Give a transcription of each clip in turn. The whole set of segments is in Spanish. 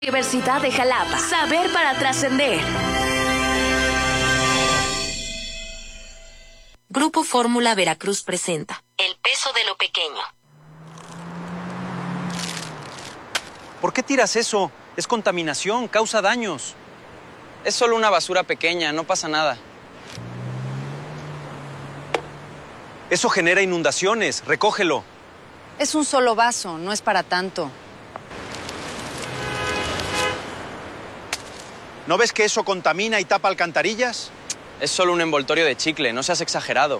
Universidad de Jalapa. Saber para trascender. Grupo Fórmula Veracruz presenta El peso de lo pequeño. ¿Por qué tiras eso? Es contaminación, causa daños. Es solo una basura pequeña, no pasa nada. Eso genera inundaciones, recógelo. Es un solo vaso, no es para tanto. ¿No ves que eso contamina y tapa alcantarillas? Es solo un envoltorio de chicle, no seas exagerado.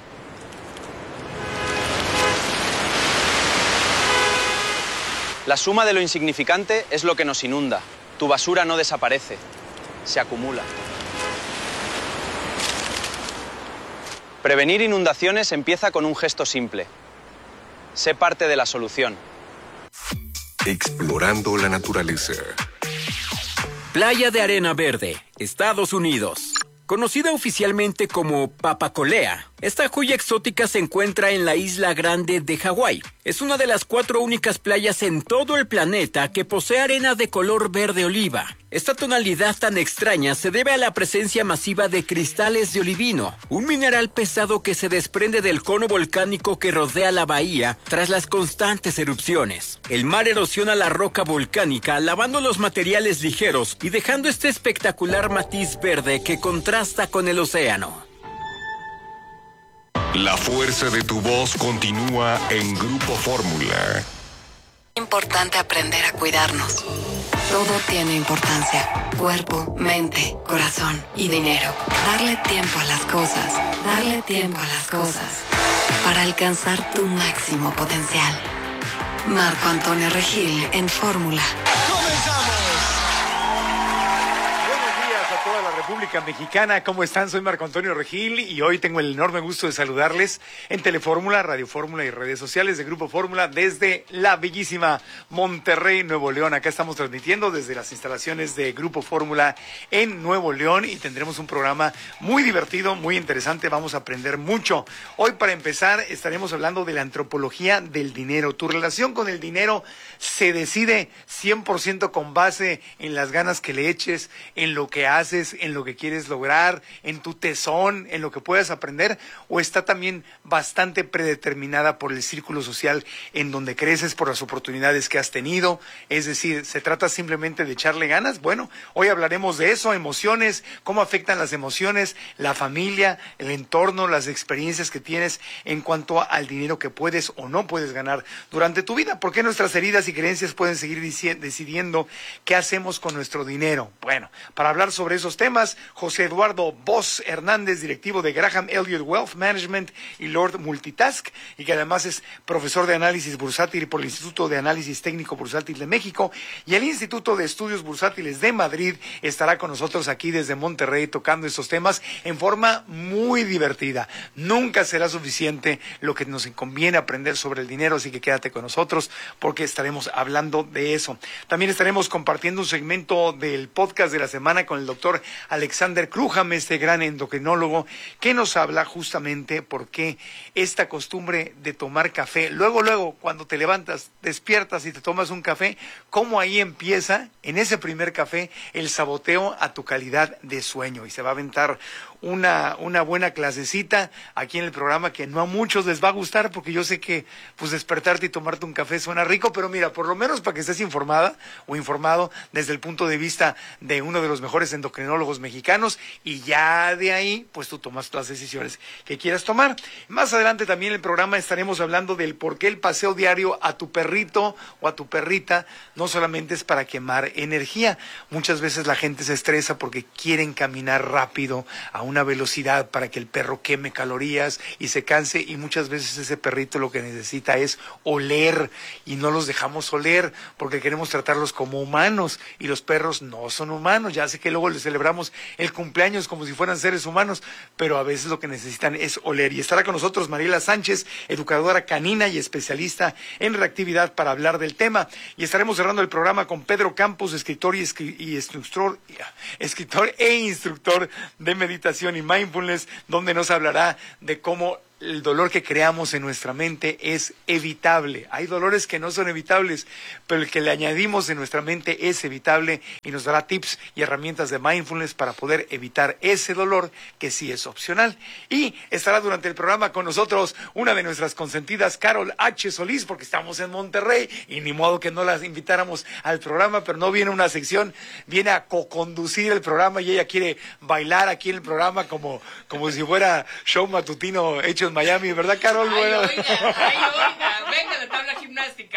La suma de lo insignificante es lo que nos inunda. Tu basura no desaparece, se acumula. Prevenir inundaciones empieza con un gesto simple. Sé parte de la solución. Explorando la naturaleza. Playa de Arena Verde, Estados Unidos. Conocida oficialmente como Papacolea, esta joya exótica se encuentra en la isla Grande de Hawái. Es una de las 4 únicas playas en todo el planeta que posee arena de color verde oliva. Esta tonalidad tan extraña se debe a la presencia masiva de cristales de olivino, un mineral pesado que se desprende del cono volcánico que rodea la bahía tras las constantes erupciones. El mar erosiona la roca volcánica, lavando los materiales ligeros y dejando este espectacular matiz verde que contrasta con el océano. La fuerza de tu voz continúa en Grupo Fórmula. Importante aprender a cuidarnos. Todo tiene importancia. Cuerpo, mente, corazón y dinero. Darle tiempo a las cosas. Darle tiempo a las cosas. Para alcanzar tu máximo potencial. Marco Antonio Regil en Fórmula. Toda la República Mexicana, ¿cómo están? Soy Marco Antonio Regil y hoy tengo el enorme gusto de saludarles en Telefórmula, Radio Fórmula y redes sociales de Grupo Fórmula desde la bellísima Monterrey, Nuevo León. Acá estamos transmitiendo desde las instalaciones de Grupo Fórmula en Nuevo León y tendremos un programa muy divertido, muy interesante. Vamos a aprender mucho. Hoy, para empezar, estaremos hablando de la antropología del dinero. Tu relación con el dinero se decide 100% con base en las ganas que le eches, en lo que haces, en lo que quieres lograr, en tu tesón, en lo que puedas aprender, o está también bastante predeterminada por el círculo social en donde creces, por las oportunidades que has tenido. Es decir, ¿se trata simplemente de echarle ganas? Bueno, hoy hablaremos de eso, emociones, cómo afectan las emociones, la familia, el entorno, las experiencias que tienes en cuanto al dinero que puedes o no puedes ganar durante tu vida. ¿Por qué nuestras heridas y creencias pueden seguir decidiendo qué hacemos con nuestro dinero? Bueno, para hablar sobre esos temas, José Eduardo Voss Hernández, directivo de Graham Elliott Wealth Management y Lord Multitask, y que además es profesor de análisis bursátil por el Instituto de Análisis Técnico Bursátil de México y el Instituto de Estudios Bursátiles de Madrid, estará con nosotros aquí desde Monterrey tocando estos temas en forma muy divertida. Nunca será suficiente lo que nos conviene aprender sobre el dinero, así que quédate con nosotros porque estaremos hablando de eso. También estaremos compartiendo un segmento del podcast de la semana con el doctor Alexander Krujam, este gran endocrinólogo, que nos habla justamente por qué esta costumbre de tomar café, luego, cuando te levantas, despiertas y te tomas un café, cómo ahí empieza, en ese primer café, el saboteo a tu calidad de sueño. Y se va a aventar una buena clasecita aquí en el programa que no a muchos les va a gustar, porque yo sé que pues despertarte y tomarte un café suena rico, pero mira, por lo menos para que estés informada o informado desde el punto de vista de uno de los mejores endocrinólogos mexicanos, y ya de ahí pues tú tomas las decisiones que quieras tomar. Más adelante también en el programa estaremos hablando del por qué el paseo diario a tu perrito o a tu perrita no solamente es para quemar energía. Muchas veces la gente se estresa porque quieren caminar rápido a una velocidad para que el perro queme calorías y se canse, y muchas veces ese perrito lo que necesita es oler, y no los dejamos oler porque queremos tratarlos como humanos, y los perros no son humanos. Ya sé que luego les celebramos el cumpleaños como si fueran seres humanos, pero a veces lo que necesitan es oler. Y estará con nosotros Mariela Sánchez, educadora canina y especialista en reactividad, para hablar del tema. Y estaremos cerrando el programa con Pedro Campos, escritor escritor e instructor de meditación y mindfulness, donde nos hablará de cómo el dolor que creamos en nuestra mente es evitable. Hay dolores que no son evitables, pero el que le añadimos en nuestra mente es evitable y nos dará tips y herramientas de mindfulness para poder evitar ese dolor que sí es opcional. Y estará durante el programa con nosotros una de nuestras consentidas, Carol H. Solís, porque estamos en Monterrey y ni modo que no las invitáramos al programa, pero no viene una sección, viene a co-conducir el programa y ella quiere bailar aquí en el programa como si fuera show matutino hecho en Miami, ¿verdad, Carol? Ay, Bueno. oiga, venga de tabla gimnástica.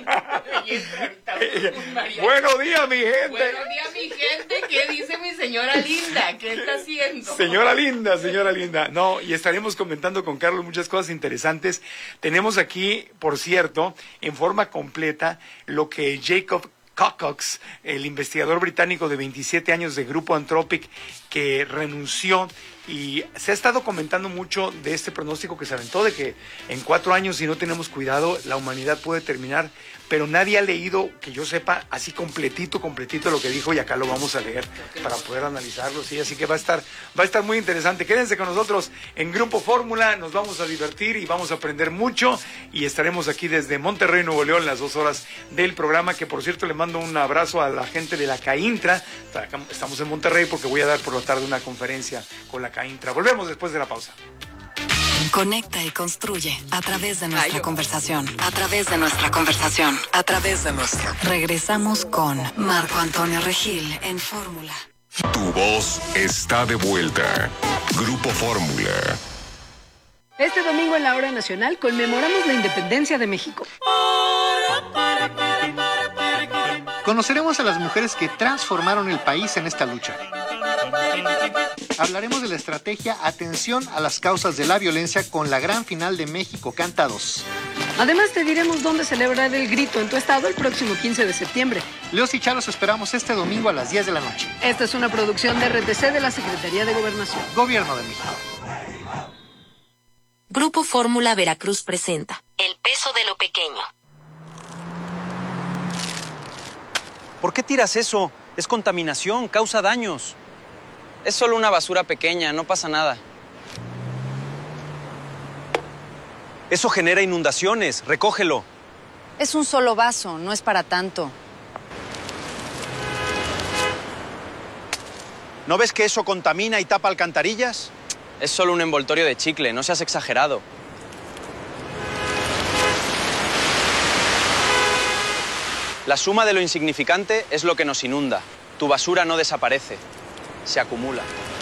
Buenos días, mi gente. Buenos días, mi gente. ¿Qué dice mi señora linda? ¿Qué está haciendo? Señora linda. No, y estaremos comentando con Carlos muchas cosas interesantes. Tenemos aquí, por cierto, en forma completa, lo que Jacob Cocox, el investigador británico de 27 años de Grupo Anthropic, que renunció, y se ha estado comentando mucho de este pronóstico que se aventó, de que en 4 años, si no tenemos cuidado, la humanidad puede terminar, pero nadie ha leído, que yo sepa, así completito lo que dijo, y acá lo vamos a leer para poder analizarlo, sí, así que va a estar muy interesante. Quédense con nosotros en Grupo Fórmula, nos vamos a divertir y vamos a aprender mucho, y estaremos aquí desde Monterrey, Nuevo León, las 2 horas del programa, que por cierto le mando un abrazo a la gente de la CAINTRA. Estamos en Monterrey porque voy a dar por la tarde una conferencia con la CAINTRA. Volvemos después de la pausa. Conecta y construye a través de nuestra conversación. A través de nuestra conversación. A través de nuestra. Regresamos con Marco Antonio Regil en Fórmula. Tu voz está de vuelta. Grupo Fórmula. Este domingo en la Hora Nacional conmemoramos la independencia de México. Conoceremos a las mujeres que transformaron el país en esta lucha. Hablaremos de la estrategia Atención a las causas de la violencia con la gran final de México Canta 2. Además te diremos dónde celebrar el grito en tu estado el próximo 15 de septiembre. Leos y Charos esperamos este domingo a las 10 de la noche. Esta es una producción de RTC de la Secretaría de Gobernación. Gobierno de México. Grupo Fórmula Veracruz presenta El peso de lo pequeño. ¿Por qué tiras eso? Es contaminación, causa daños. Es solo una basura pequeña, no pasa nada. Eso genera inundaciones, recógelo. Es un solo vaso, no es para tanto. ¿No ves que eso contamina y tapa alcantarillas? Es solo un envoltorio de chicle, no seas exagerado. La suma de lo insignificante es lo que nos inunda. Tu basura no desaparece, se acumula.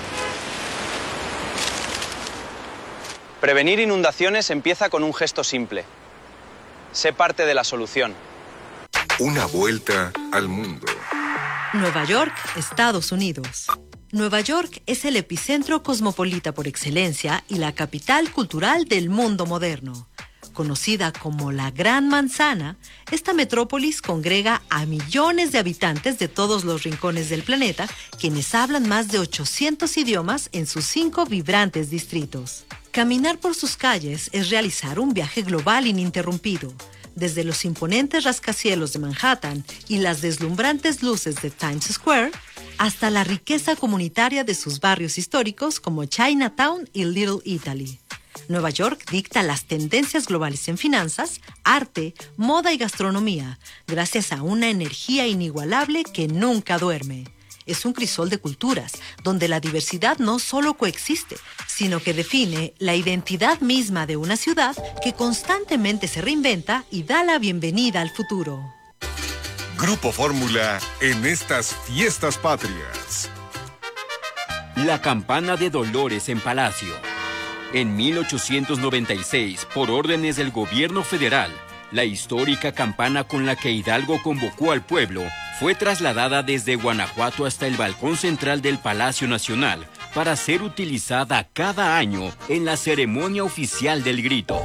Prevenir inundaciones empieza con un gesto simple. Sé parte de la solución. Una vuelta al mundo. Nueva York, Estados Unidos. Nueva York es el epicentro cosmopolita por excelencia y la capital cultural del mundo moderno. Conocida como la Gran Manzana, esta metrópolis congrega a millones de habitantes de todos los rincones del planeta, quienes hablan más de 800 idiomas en sus 5 vibrantes distritos. Caminar por sus calles es realizar un viaje global ininterrumpido. Desde los imponentes rascacielos de Manhattan y las deslumbrantes luces de Times Square, hasta la riqueza comunitaria de sus barrios históricos como Chinatown y Little Italy. Nueva York dicta las tendencias globales en finanzas, arte, moda y gastronomía, gracias a una energía inigualable que nunca duerme. Es un crisol de culturas, donde la diversidad no solo coexiste, sino que define la identidad misma de una ciudad que constantemente se reinventa y da la bienvenida al futuro. Grupo Fórmula en estas fiestas patrias. La campana de Dolores en Palacio. En 1896, por órdenes del gobierno federal, la histórica campana con la que Hidalgo convocó al pueblo fue trasladada desde Guanajuato hasta el balcón central del Palacio Nacional para ser utilizada cada año en la ceremonia oficial del grito.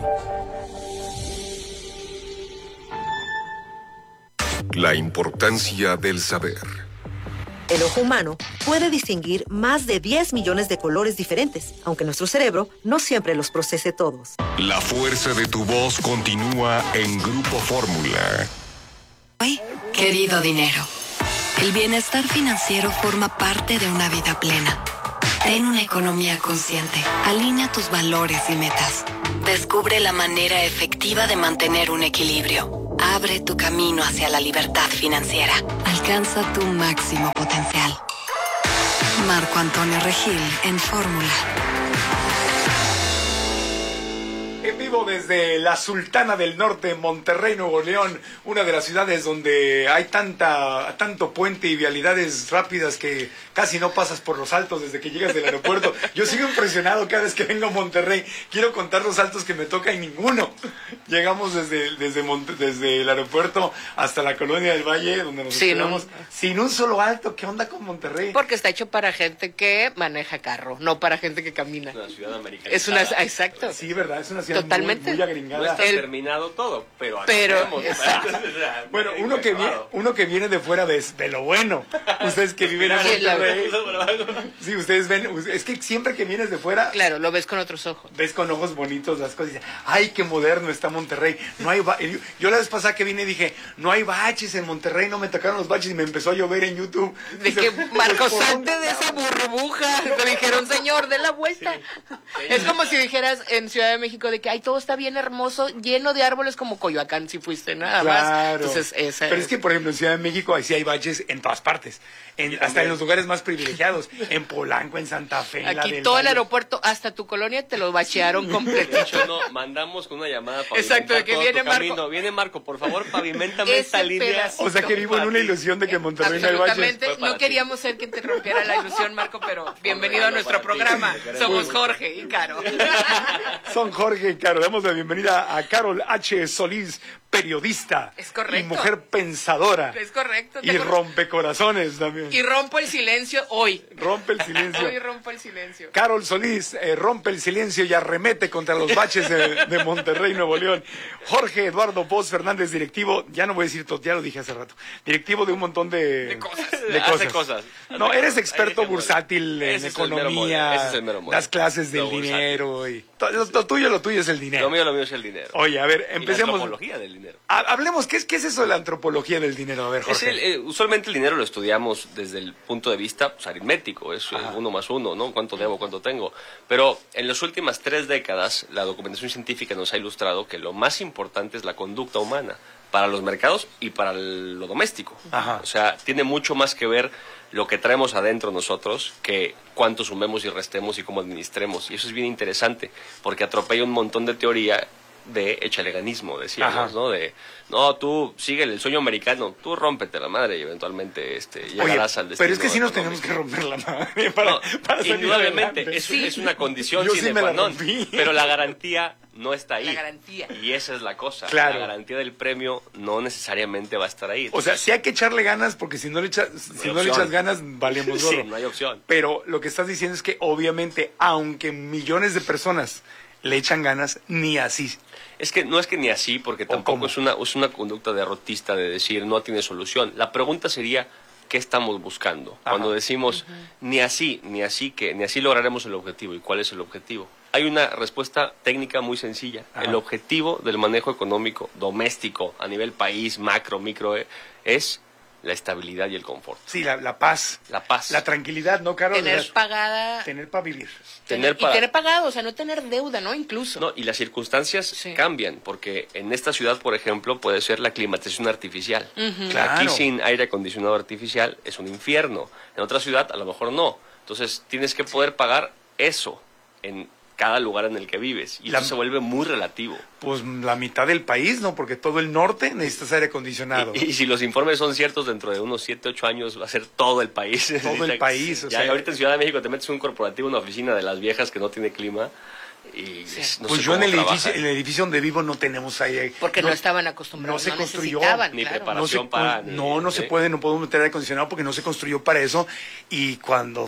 La importancia del saber. El ojo humano puede distinguir más de 10 millones de colores diferentes, aunque nuestro cerebro no siempre los procese todos. La fuerza de tu voz continúa en Grupo Fórmula. Querido dinero, el bienestar financiero forma parte de una vida plena. Ten una economía consciente, alinea tus valores y metas. Descubre la manera efectiva de mantener un equilibrio. Abre tu camino hacia la libertad financiera. Alcanza tu máximo potencial. Marco Antonio Regil en Fórmula. En vivo desde la Sultana del Norte, Monterrey, Nuevo León, una de las ciudades donde hay tanto puente y vialidades rápidas que casi no pasas por los altos desde que llegas del aeropuerto. Yo sigo impresionado cada vez que vengo a Monterrey. Quiero contar los altos que me toca y ninguno. Llegamos desde el aeropuerto hasta la Colonia del Valle, donde nos hospedamos, sin un solo alto. ¿Qué onda con Monterrey? Porque está hecho para gente que maneja carro, no para gente que camina. Es una ciudad americana. Exacto. Sí, ¿verdad? Es una ciudad totalmente muy agringada. No está terminado todo, pero bueno, uno que viene de fuera de lo bueno. Ustedes que viven en Monterrey. Sí, ustedes ven, es que siempre que vienes de fuera, claro, lo ves con otros ojos. Ves con ojos bonitos las cosas y dices, ay, qué moderno está Monterrey. No hay yo la vez pasada que vine dije, no hay baches en Monterrey, no me tocaron los baches y me empezó a llover en YouTube. De que Marcos, salte de esa burbuja. Te dijeron, señor, dé la vuelta. Sí. Es como si dijeras en Ciudad de México de que ay, todo está bien hermoso, lleno de árboles como Coyoacán, si fuiste nada más. Entonces, pero es que, por ejemplo, en Ciudad de México ahí sí hay baches en todas partes. Hasta en los lugares más privilegiados. En Polanco, en Santa Fe. Aquí todo el aeropuerto, hasta tu colonia, te lo bachearon completo. De hecho, no, mandamos con una llamada para exacto, de que viene Marco. Camino. Viene Marco, por favor, pavimentame esta línea. O sea que vivo en una ilusión de que en Monterrey no hay baches. Absolutamente, no queríamos ser quien te rompiera la ilusión, Marco, pero bienvenido a nuestro programa. Somos Jorge y Caro. Son Jorge y Caro. Damos la bienvenida a Carol H. Solís, periodista. Es correcto. Y mujer pensadora. Es correcto. Y rompecorazones también. Y rompo el silencio hoy. Rompe el silencio. Hoy rompo el silencio. Carol Solís rompe el silencio y arremete contra los baches de Monterrey, Nuevo León. Jorge Eduardo Poz Fernández, directivo, ya no voy a decir todo, ya lo dije hace rato, directivo de un montón de cosas. Hace cosas. No, eres experto bursátil en economía, ese es el mero mole. das clases del dinero. Y lo tuyo es el dinero. Lo mío es el dinero. Oye, a ver, empecemos. La antropología del dinero. Hablemos, ¿qué es eso de la antropología del dinero? A ver, Jorge. Usualmente el dinero lo estudiamos desde el punto de vista aritmético, es 1 más 1, ¿no? ¿Cuánto debo, cuánto tengo? Pero en las últimas 3 décadas, la documentación científica nos ha ilustrado que lo más importante es la conducta humana para los mercados y para lo doméstico. Ajá. O sea, tiene mucho más que ver lo que traemos adentro nosotros que cuánto sumemos y restemos y cómo administremos. Y eso es bien interesante, porque atropella un montón de teoría de echaleganismo, decíamos, ¿no? De, no, tú sigue el sueño americano, tú rómpete la madre y eventualmente llegarás al destino. Pero es que sí nos tenemos que romper la madre para salir indudablemente, adelante. es una condición sine qua non, pero la garantía no está ahí. La garantía. Y esa es la cosa. Claro. La garantía del premio no necesariamente va a estar ahí. Entonces, o sea, sí hay que echarle ganas, porque si no le echas ganas, valemos gorro. Sí, no hay opción. Pero lo que estás diciendo es que obviamente, aunque millones de personas le echan ganas, ni así. Es que no es que ni así, porque tampoco es una conducta derrotista de decir no tiene solución. La pregunta sería, ¿qué estamos buscando? Ajá. Cuando decimos ni así lograremos el objetivo. ¿Y cuál es el objetivo? Hay una respuesta técnica muy sencilla. Ajá. El objetivo del manejo económico doméstico a nivel país, macro, micro, es la estabilidad y el confort. Sí, la paz. La paz. La tranquilidad, ¿no, Carol? Tener pagada. Tener para vivir. Tener pagado, o sea, no tener deuda, ¿no? Incluso. No, y las circunstancias cambian, porque en esta ciudad, por ejemplo, puede ser la climatización artificial. Claro. Aquí sin aire acondicionado artificial es un infierno. En otra ciudad, a lo mejor no. Entonces, tienes que poder pagar eso en cada lugar en el que vives. Y eso se vuelve muy relativo. Pues la mitad del país, ¿no? Porque todo el norte necesita aire acondicionado. Y si los informes son ciertos, dentro de unos 7, 8 años va a ser todo el país. Todo el país. O sea, ahorita en Ciudad de México te metes en un corporativo, una oficina de las viejas que no tiene clima. Y no pues sé yo en el edificio donde vivo no tenemos aire. Porque no estaban acostumbrados, no se construyó, ni preparación para... No podemos meter aire acondicionado porque no se construyó para eso. Y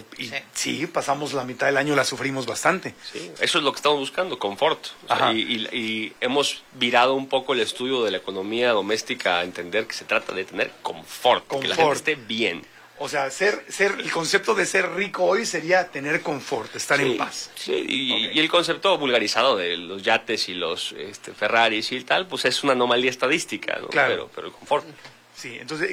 pasamos la mitad del año, la sufrimos bastante. Sí, eso es lo que estamos buscando, confort. O sea, y hemos virado un poco el estudio de la economía doméstica a entender que se trata de tener confort. Que la gente esté bien. O sea, el concepto de ser rico hoy sería tener confort, estar en paz. Sí, y el concepto vulgarizado de los yates y los Ferraris y tal, pues es una anomalía estadística, ¿no? Claro. Pero el confort. Sí, entonces,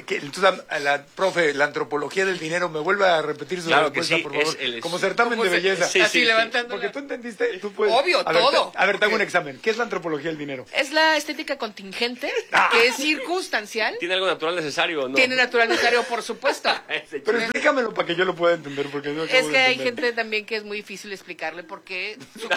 profe, la antropología del dinero, ¿me vuelve a repetir su respuesta, por favor? Como certamen de belleza. Así levantando. Porque tú entendiste, tú puedes. Obvio, todo. A ver, te hago un examen. ¿Qué es la antropología del dinero? Es la estética contingente, que es circunstancial. ¿Tiene algo natural necesario o no? Tiene natural necesario, por supuesto. Pero explícamelo para que yo lo pueda entender, porque no es que hay gente también que es muy difícil explicarle porque su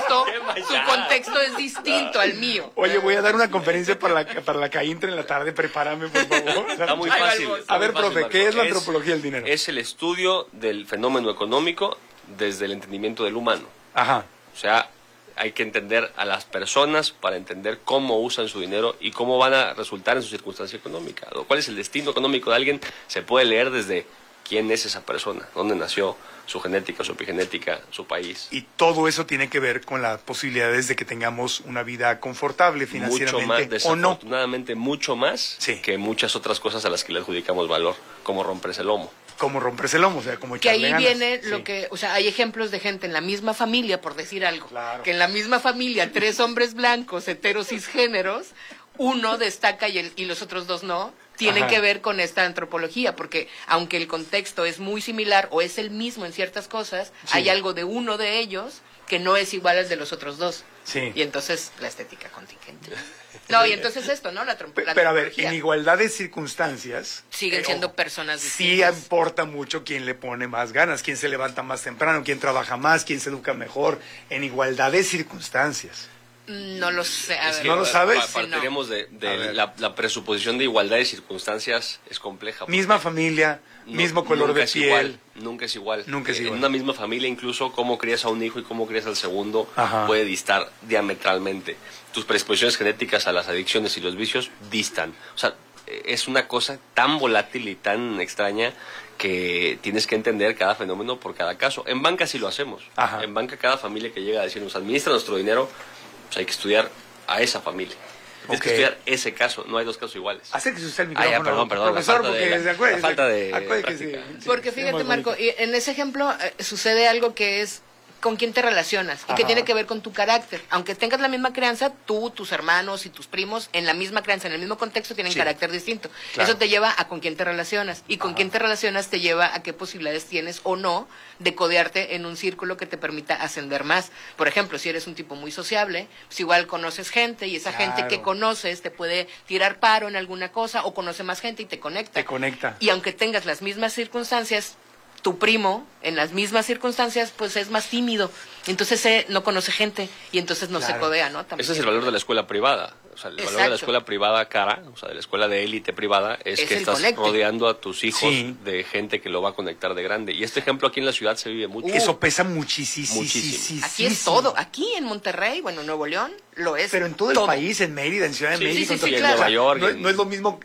contexto es distinto al mío. Oye, voy a dar una conferencia para la CAINTRA en la tarde, prepárame, por favor. Está muy fácil. A ver, profe, ¿qué es la antropología del dinero? Es el estudio del fenómeno económico desde el entendimiento del humano. Ajá. O sea, hay que entender a las personas para entender cómo usan su dinero y cómo van a resultar en su circunstancia económica. ¿Cuál es el destino económico de alguien? Se puede leer desde quién es esa persona, dónde nació, su genética, su epigenética, su país. Y todo eso tiene que ver con las posibilidades de que tengamos una vida confortable financieramente, mucho más, ¿o no? Desafortunadamente, mucho más que muchas otras cosas a las que le adjudicamos valor, como romperse el lomo. Como romperse el lomo, o sea, como que echarle ahí ganas. viene lo que, o sea, hay ejemplos de gente en la misma familia, por decir algo, que en la misma familia, 3 hombres blancos, heteros cisgéneros, uno destaca y los otros 2 no, tienen que ver con esta antropología, porque aunque el contexto es muy similar o es el mismo en ciertas cosas, hay algo de uno de ellos que no es igual al de los otros 2. Sí. Y entonces la estética contingente. No, y entonces esto, ¿no? Pero a ver, en igualdad de circunstancias... siguen siendo personas distintas. Sí importa mucho quién le pone más ganas, quién se levanta más temprano, quién trabaja más, quién se educa mejor, en igualdad de circunstancias. No lo sé. A ver. ¿No lo sabes? Partiremos de la presuposición de igualdad de circunstancias es compleja. Misma familia, mismo color de piel. Nunca es igual. Nunca es igual. En una misma familia, incluso cómo crías a un hijo y cómo crías al segundo puede distar diametralmente. Tus predisposiciones genéticas a las adicciones y los vicios distan. O sea, es una cosa tan volátil y tan extraña que tienes que entender cada fenómeno por cada caso. En banca sí lo hacemos. En banca cada familia que llega a decirnos administra nuestro dinero, pues hay que estudiar a esa familia. Tienes que estudiar ese caso, no hay 2 casos iguales. Acérquese usted el micrófono. Perdón. Profesor, La falta de práctica. Porque fíjate, Marco, en ese ejemplo sucede algo que es con quién te relacionas y que tiene que ver con tu carácter. Aunque tengas la misma crianza, tú, tus hermanos y tus primos en la misma crianza, en el mismo contexto, tienen carácter distinto. Claro. Eso te lleva a con quién te relacionas y con quién te relacionas te lleva a qué posibilidades tienes o no de codearte en un círculo que te permita ascender más. Por ejemplo, si eres un tipo muy sociable, pues igual conoces gente y esa gente que conoces te puede tirar paro en alguna cosa o conoce más gente y te conecta. Te conecta. Y aunque tengas las mismas circunstancias, tu primo, en las mismas circunstancias, pues es más tímido. Entonces no conoce gente y entonces no se codea, ¿no? También. Ese es el valor de la escuela privada. O sea, el valor de la escuela privada cara, o sea, de la escuela de élite privada, es que estás rodeando a tus hijos de gente que lo va a conectar de grande. Y este ejemplo aquí en la ciudad se vive mucho. Eso pesa muchísimo. Aquí es todo. Aquí en Monterrey, bueno, en Nuevo León, lo es. Pero en todo el país, en Mérida, en Ciudad de México. Sí, en Nueva York. No es lo mismo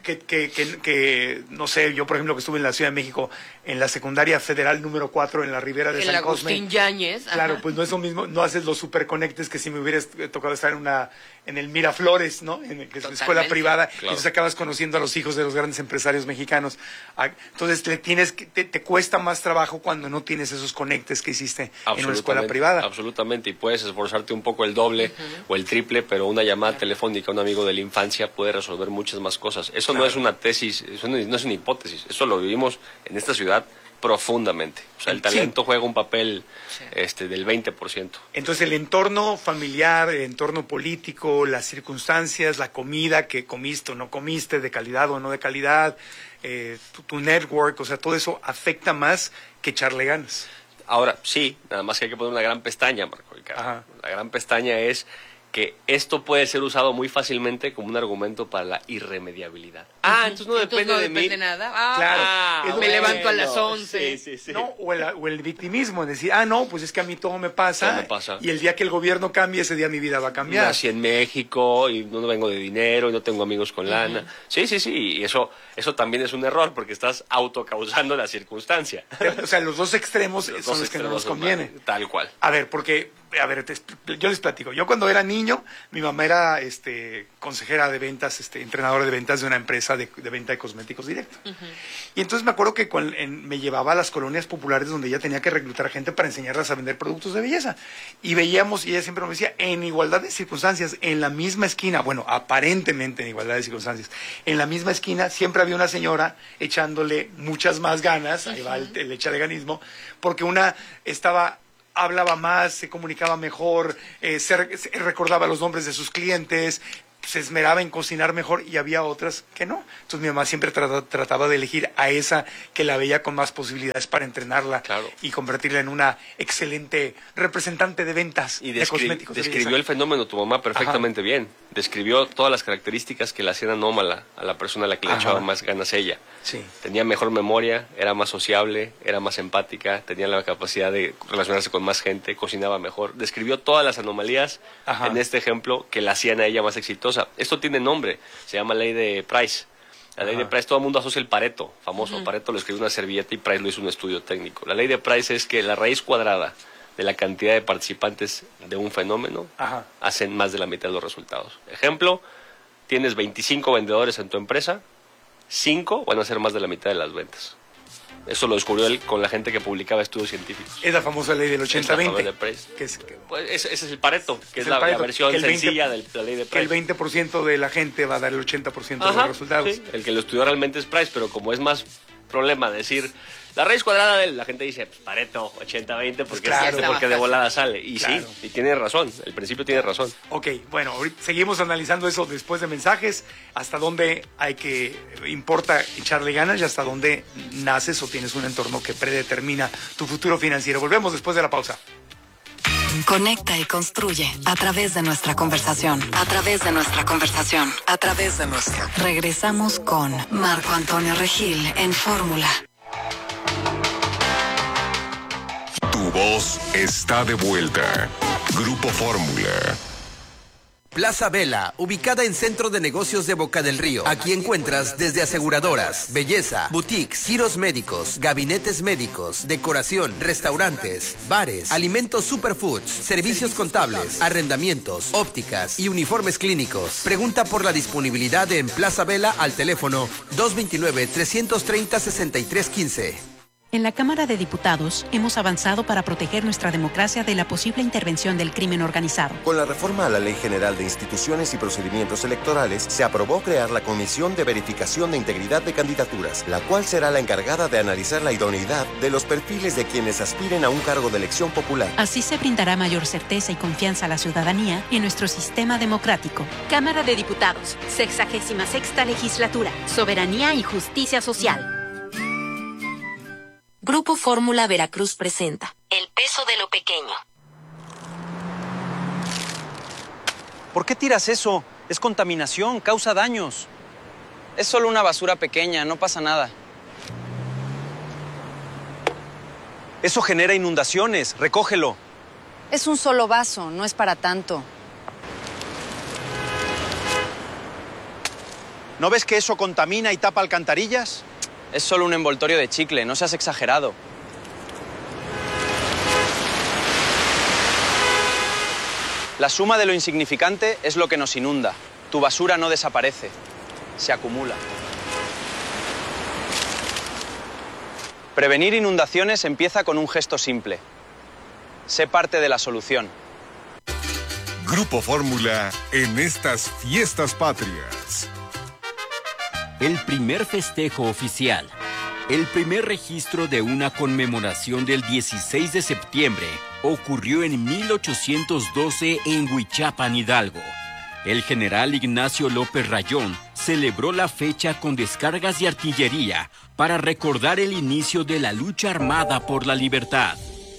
que, no sé, yo por ejemplo que estuve en la Ciudad de México, en la secundaria federal número 4 en la Ribera de San Cosme. Agustín Yáñez. Claro, pues no es lo mismo, no haces los superconectes que si me hubieras tocado estar en el Miraflores, ¿no? Que es una escuela privada, y entonces acabas conociendo a los hijos de los grandes empresarios mexicanos. Entonces te cuesta más trabajo cuando no tienes esos conectes que hiciste en una escuela privada. Absolutamente, y puedes esforzarte un poco el doble o el triple, pero una llamada telefónica a un amigo de la infancia puede resolver muchas más cosas. Eso no es una tesis, eso no es una hipótesis, eso lo vivimos en esta ciudad profundamente. O sea, el talento juega un papel del 20%. Entonces, el entorno familiar, el entorno político, las circunstancias, la comida que comiste o no comiste, de calidad o no de calidad, tu network, o sea, todo eso afecta más que echarle ganas. Ahora, sí, nada más que hay que poner una gran pestaña, Marco. La gran pestaña es que esto puede ser usado muy fácilmente como un argumento para la irremediabilidad. Entonces no depende de mí. Nada. Claro. Me levanto a las 11. Sí. No, o el victimismo, decir, no, pues es que a mí todo me pasa. Y el día que el gobierno cambie, ese día mi vida va a cambiar. Nací en México y no vengo de dinero y no tengo amigos con lana. Sí, y eso también es un error porque estás autocausando la circunstancia. O sea, los dos extremos son los que no nos conviene. Tal cual. A ver, porque a ver, yo les platico. Yo cuando era niño, mi mamá era consejera de ventas, entrenadora de ventas de una empresa de venta de cosméticos directo. Y entonces me acuerdo que me llevaba a las colonias populares donde ella tenía que reclutar gente para enseñarlas a vender productos de belleza. Y veíamos, y ella siempre nos decía, en igualdad de circunstancias, en la misma esquina, bueno, aparentemente en igualdad de circunstancias, en la misma esquina siempre había una señora echándole muchas más ganas, ahí va el echaleganismo, porque una hablaba más, se comunicaba mejor, se recordaba los nombres de sus clientes, se esmeraba en cocinar mejor, y había otras que no. Entonces mi mamá siempre trataba de elegir a esa que la veía con más posibilidades para entrenarla y convertirla en una excelente representante de ventas de cosméticos. Describió el fenómeno tu mamá perfectamente bien. Describió todas las características que la hacían anómala a la persona a la que le echaba más ganas ella. Sí. Tenía mejor memoria, era más sociable, era más empática, tenía la capacidad de relacionarse con más gente, cocinaba mejor. Describió todas las anomalías en este ejemplo que la hacían a ella más exitosa. Esto tiene nombre, se llama ley de Price. La ley de Price, todo el mundo asocia el Pareto, famoso. Pareto lo escribió en una servilleta y Price lo hizo un estudio técnico. La ley de Price es que la raíz cuadrada de la cantidad de participantes de un fenómeno hacen más de la mitad de los resultados. Ejemplo, tienes 25 vendedores en tu empresa, 5 van a ser más de la mitad de las ventas. Eso lo descubrió él con la gente que publicaba estudios científicos. Es la famosa ley del 80-20. Pues ese es el Pareto, que es la versión sencilla de la ley de Price. Que el 20% de la gente va a dar el 80% de los resultados. Sí. El que lo estudió realmente es Price, pero como es más problema decir la raíz cuadrada de la gente dice Pareto 80-20 porque de volada sale. Y sí, y tiene razón, el principio tiene razón. Ok, bueno, seguimos analizando eso después de mensajes, hasta dónde importa echarle ganas y hasta dónde naces o tienes un entorno que predetermina tu futuro financiero. Volvemos después de la pausa. Conecta y construye a través de nuestra conversación. A través de nuestra conversación. A través de nuestra. Regresamos con Marco Antonio Regil en Fórmula. Tu voz está de vuelta. Grupo Fórmula. Plaza Vela, ubicada en Centro de Negocios de Boca del Río. Aquí encuentras desde aseguradoras, belleza, boutiques, giros médicos, gabinetes médicos, decoración, restaurantes, bares, alimentos superfoods, servicios contables, arrendamientos, ópticas y uniformes clínicos. Pregunta por la disponibilidad en Plaza Vela al teléfono 229-330-6315. En la Cámara de Diputados hemos avanzado para proteger nuestra democracia de la posible intervención del crimen organizado. Con la reforma a la Ley General de Instituciones y Procedimientos Electorales, se aprobó crear la Comisión de Verificación de Integridad de Candidaturas, la cual será la encargada de analizar la idoneidad de los perfiles de quienes aspiren a un cargo de elección popular. Así se brindará mayor certeza y confianza a la ciudadanía en nuestro sistema democrático. Cámara de Diputados, 66ª Legislatura, Soberanía y Justicia Social. Grupo Fórmula Veracruz presenta El peso de lo pequeño. ¿Por qué tiras eso? Es contaminación, causa daños. Es solo una basura pequeña, no pasa nada. Eso genera inundaciones, recógelo. Es un solo vaso, no es para tanto. ¿No ves que eso contamina y tapa alcantarillas? Es solo un envoltorio de chicle, no seas exagerado. La suma de lo insignificante es lo que nos inunda. Tu basura no desaparece, se acumula. Prevenir inundaciones empieza con un gesto simple. Sé parte de la solución. Grupo Fórmula en estas fiestas patrias. El primer festejo oficial, el primer registro de una conmemoración del 16 de septiembre ocurrió en 1812 en Huichapan, Hidalgo. El general Ignacio López Rayón celebró la fecha con descargas de artillería para recordar el inicio de la lucha armada por la libertad.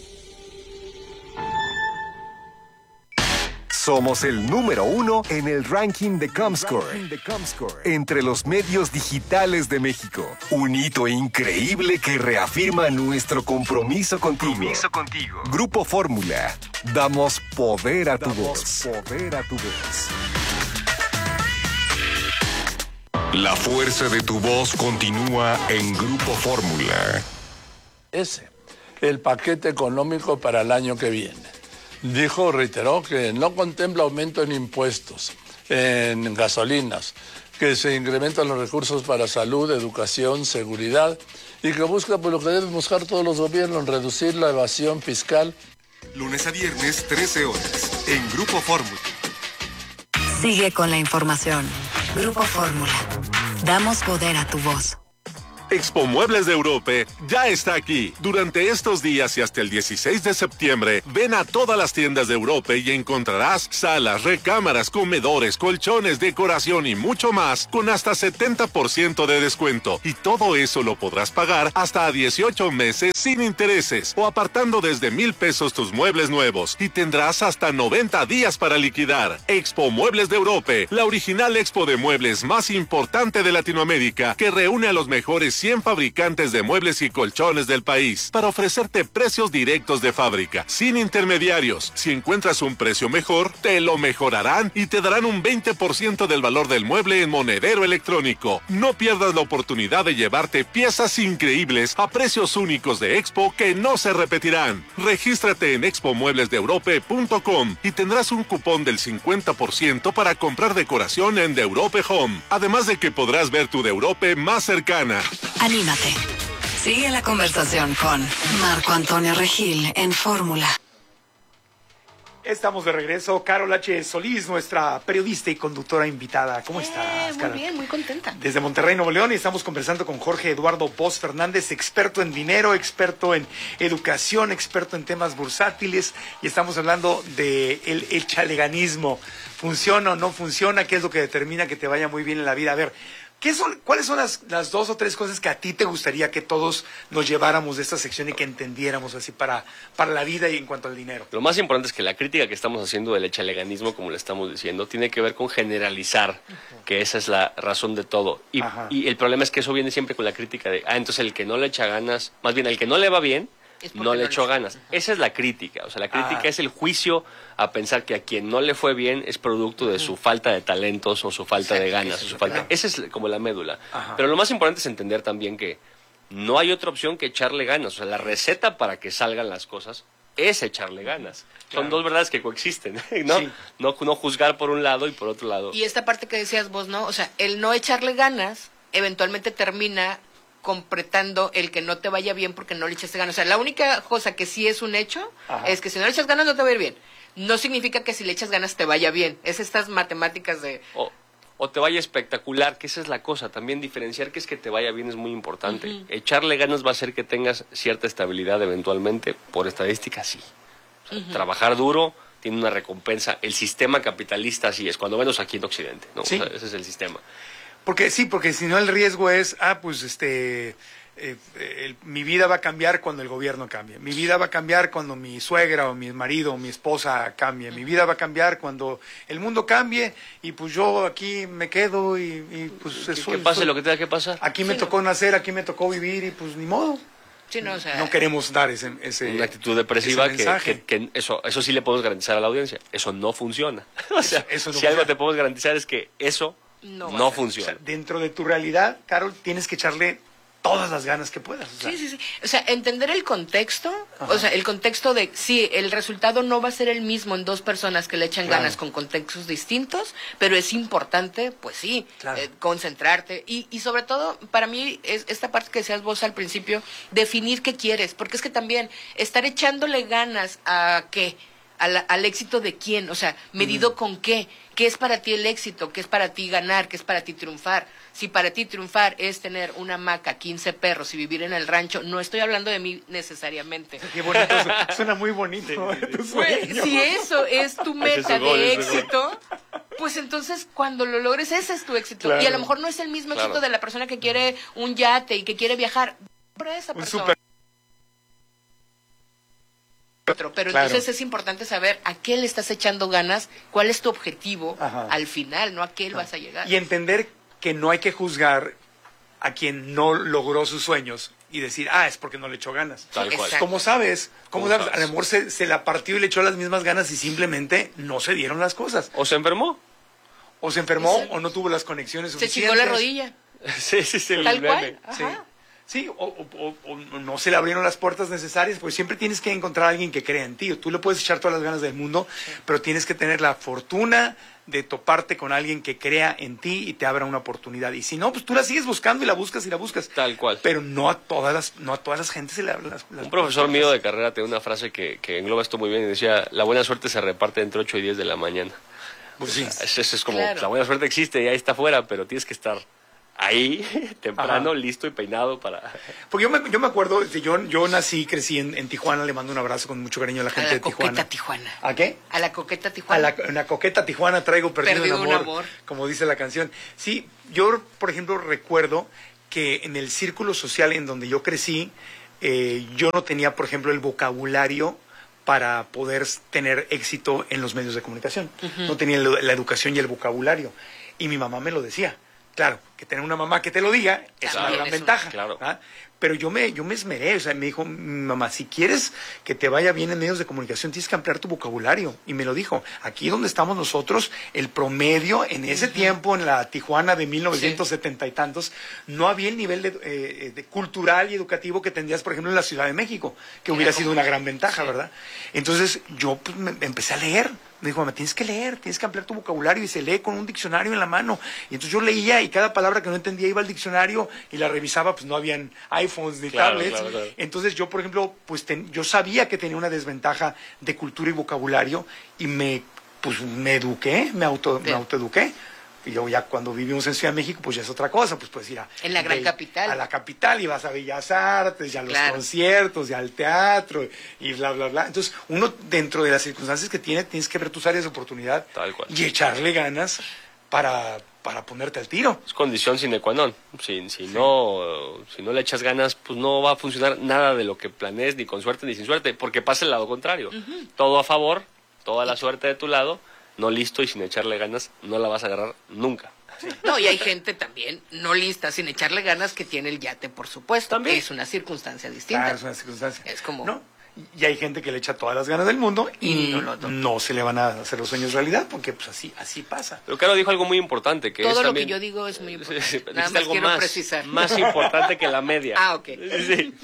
Somos el número 1 en el ranking de Comscore entre los medios digitales de México. Un hito increíble que reafirma nuestro compromiso contigo. Grupo Fórmula. Damos poder a tu voz. La fuerza de tu voz continúa en Grupo Fórmula. El paquete económico para el año que viene. reiteró que no contempla aumento en impuestos, en gasolinas, que se incrementan los recursos para salud, educación, seguridad y que busca, pues lo que deben buscar todos los gobiernos, reducir la evasión fiscal. Lunes a viernes, 13 horas, en Grupo Fórmula. Sigue con la información. Grupo Fórmula. Damos poder a tu voz. Expo Muebles de Europe ya está aquí. Durante estos días y hasta el 16 de septiembre, ven a todas las tiendas de Europe y encontrarás salas, recámaras, comedores, colchones, decoración y mucho más con hasta 70% de descuento. Y todo eso lo podrás pagar hasta a 18 meses sin intereses o apartando desde 1,000 pesos tus muebles nuevos y tendrás hasta 90 días para liquidar. Expo Muebles de Europe, la original expo de muebles más importante de Latinoamérica, que reúne a los mejores 100 fabricantes de muebles y colchones del país para ofrecerte precios directos de fábrica, sin intermediarios. Si encuentras un precio mejor, te lo mejorarán y te darán un 20% del valor del mueble en monedero electrónico. No pierdas la oportunidad de llevarte piezas increíbles a precios únicos de Expo que no se repetirán. Regístrate en expomueblesdeeurope.com y tendrás un cupón del 50% para comprar decoración en De Europe Home. Además de que podrás ver tu De Europe más cercana. Anímate. Sigue la conversación con Marco Antonio Regil en Fórmula. Estamos de regreso. Carol H. Solís, nuestra periodista y conductora invitada. ¿Cómo estás, Carol? Muy bien, muy contenta. Desde Monterrey, Nuevo León, y estamos conversando con Jorge Eduardo Bosch Fernández, experto en dinero, experto en educación, experto en temas bursátiles, y estamos hablando de el chaleganismo. ¿Funciona o no funciona? ¿Qué es lo que determina que te vaya muy bien en la vida? A ver, ¿cuáles son las 2 o 3 cosas que a ti te gustaría que todos nos lleváramos de esta sección y que entendiéramos así para la vida y en cuanto al dinero? Lo más importante es que la crítica que estamos haciendo del echaleganismo, como le estamos diciendo, tiene que ver con generalizar, que esa es la razón de todo. Y el problema es que eso viene siempre con la crítica de, entonces el que no le echa ganas, más bien el que no le va bien, no le echó ganas. Esa es la crítica. O sea, la crítica es el juicio a pensar que a quien no le fue bien es producto de su falta de talentos o su falta de ganas. Esa es como la médula. Pero lo más importante es entender también que no hay otra opción que echarle ganas. O sea, la receta para que salgan las cosas es echarle ganas. Son dos verdades que coexisten, ¿no? Sí. No juzgar por un lado y por otro lado. Y esta parte que decías vos, ¿no? O sea, el no echarle ganas eventualmente termina completando el que no te vaya bien porque no le echaste ganas. O sea, la única cosa que sí es un hecho es que si no le echas ganas no te va a ir bien. No significa que si le echas ganas te vaya bien. Es estas matemáticas de... O te vaya espectacular, que esa es la cosa. También diferenciar que es que te vaya bien es muy importante. Echarle ganas va a hacer que tengas cierta estabilidad eventualmente. Por estadística, sí. O sea, trabajar duro tiene una recompensa. El sistema capitalista así es, cuando menos aquí en Occidente, ¿no? ¿Sí? O sea, ese es el sistema. Porque si no el riesgo es, mi vida va a cambiar cuando el gobierno cambie. Mi vida va a cambiar cuando mi suegra o mi marido o mi esposa cambie. Mi vida va a cambiar cuando el mundo cambie y pues yo aquí me quedo y pues eso. Que pase lo que tenga que pasar. Aquí me tocó nacer, aquí me tocó vivir y pues ni modo. Sí, no, o sea, no queremos dar ese una actitud depresiva que eso sí le podemos garantizar a la audiencia. Eso no funciona. O sea, eso no algo te podemos garantizar es que eso no funciona. O sea, dentro de tu realidad, Carol, tienes que echarle todas las ganas que puedas. O sea. Sí. O sea, entender el contexto, o sea, el contexto de, sí, el resultado no va a ser el mismo en 2 personas que le echan ganas con contextos distintos, pero es importante, pues sí, concentrarte. Y sobre todo, para mí, es esta parte que decías vos al principio, definir qué quieres, porque es que también estar echándole ganas a ¿qué? Al éxito de quién, o sea, medido con qué es para ti el éxito, qué es para ti ganar, qué es para ti triunfar. Si para ti triunfar es tener una hamaca, 15 perros y vivir en el rancho, no estoy hablando de mí necesariamente. Qué bonito, suena muy bonito. Si eso es tu meta de éxito, pues entonces cuando lo logres ese es tu éxito. Claro. Y a lo mejor no es el mismo éxito de la persona que quiere un yate y que quiere viajar, pero esa persona. Pero entonces es importante saber a qué le estás echando ganas, cuál es tu objetivo al final, no a qué vas a llegar. Y entender que no hay que juzgar a quien no logró sus sueños y decir, es porque no le echó ganas. Tal cual. ¿Cómo sabes? A lo mejor se la partió y le echó las mismas ganas y simplemente no se dieron las cosas. O se enfermó. O no tuvo las conexiones suficientes. Se chingó la rodilla. Sí, tal cual. Sí. Sí, o no se le abrieron las puertas necesarias, pues siempre tienes que encontrar a alguien que crea en ti. Tú le puedes echar todas las ganas del mundo, pero tienes que tener la fortuna de toparte con alguien que crea en ti y te abra una oportunidad. Y si no, pues tú la sigues buscando y la buscas y la buscas. Tal cual. Pero no a todas las gentes se le abren las Un profesor mío de carrera tenía una frase que engloba esto muy bien y decía, la buena suerte se reparte entre 8 y 10 de la mañana. Pues sí. Eso es como, la buena suerte existe y ahí está afuera, pero tienes que estar ahí, temprano, listo y peinado para... Porque yo me acuerdo, yo nací, crecí en Tijuana, le mando un abrazo con mucho cariño a la gente de Tijuana. A la coqueta Tijuana. ¿A qué? A la coqueta Tijuana. En la coqueta Tijuana traigo perdido un amor, como dice la canción. Sí, yo, por ejemplo, recuerdo que en el círculo social en donde yo crecí, yo no tenía, por ejemplo, el vocabulario para poder tener éxito en los medios de comunicación. No tenía la educación y el vocabulario. Y mi mamá me lo decía. Claro, que tener una mamá que te lo diga es una gran ventaja. Claro. ¿Ah? Pero yo me esmeré, o sea, me dijo, mamá, si quieres que te vaya bien en medios de comunicación, tienes que ampliar tu vocabulario. Y me lo dijo, aquí donde estamos nosotros, el promedio, en ese tiempo, en la Tijuana de 1970 y tantos, no había el nivel de cultural y educativo que tendrías, por ejemplo, en la Ciudad de México, que hubiera sido una gran ventaja, ¿verdad? Entonces, yo pues, me empecé a leer. Me dijo, mamá, tienes que leer, tienes que ampliar tu vocabulario, y se lee con un diccionario en la mano. Y entonces yo leía y cada palabra que no entendía iba al diccionario y la revisaba, pues no habían iPhones ni tablets. Claro. Entonces yo, por ejemplo, pues yo sabía que tenía una desventaja de cultura y vocabulario y me eduqué, me autoeduqué. Y luego ya cuando vivimos en Ciudad de México, pues ya es otra cosa, pues puedes ir en la gran capital. A la capital y vas a Bellas Artes, ya a los conciertos, ya al teatro y bla, bla, bla. Entonces, uno dentro de las circunstancias que tienes que ver tus áreas de oportunidad y echarle ganas para ponerte al tiro. Es condición sine qua non. Si no le echas ganas, pues no va a funcionar nada de lo que planees, ni con suerte ni sin suerte, porque pasa el lado contrario. Todo a favor, toda la suerte de tu lado. No listo y sin echarle ganas, no la vas a agarrar nunca. No, y hay gente también no lista, sin echarle ganas, que tiene el yate, por supuesto. También. Es una circunstancia distinta. Claro, es una circunstancia. Es como... No, y hay gente que le echa todas las ganas del mundo y no se le van a hacer los sueños realidad, porque pues así pasa. Pero Caro dijo algo muy importante, que todo es lo también... que yo digo es muy importante. Sí, nada más algo quiero precisar. Más importante que la media. Ok. Sí,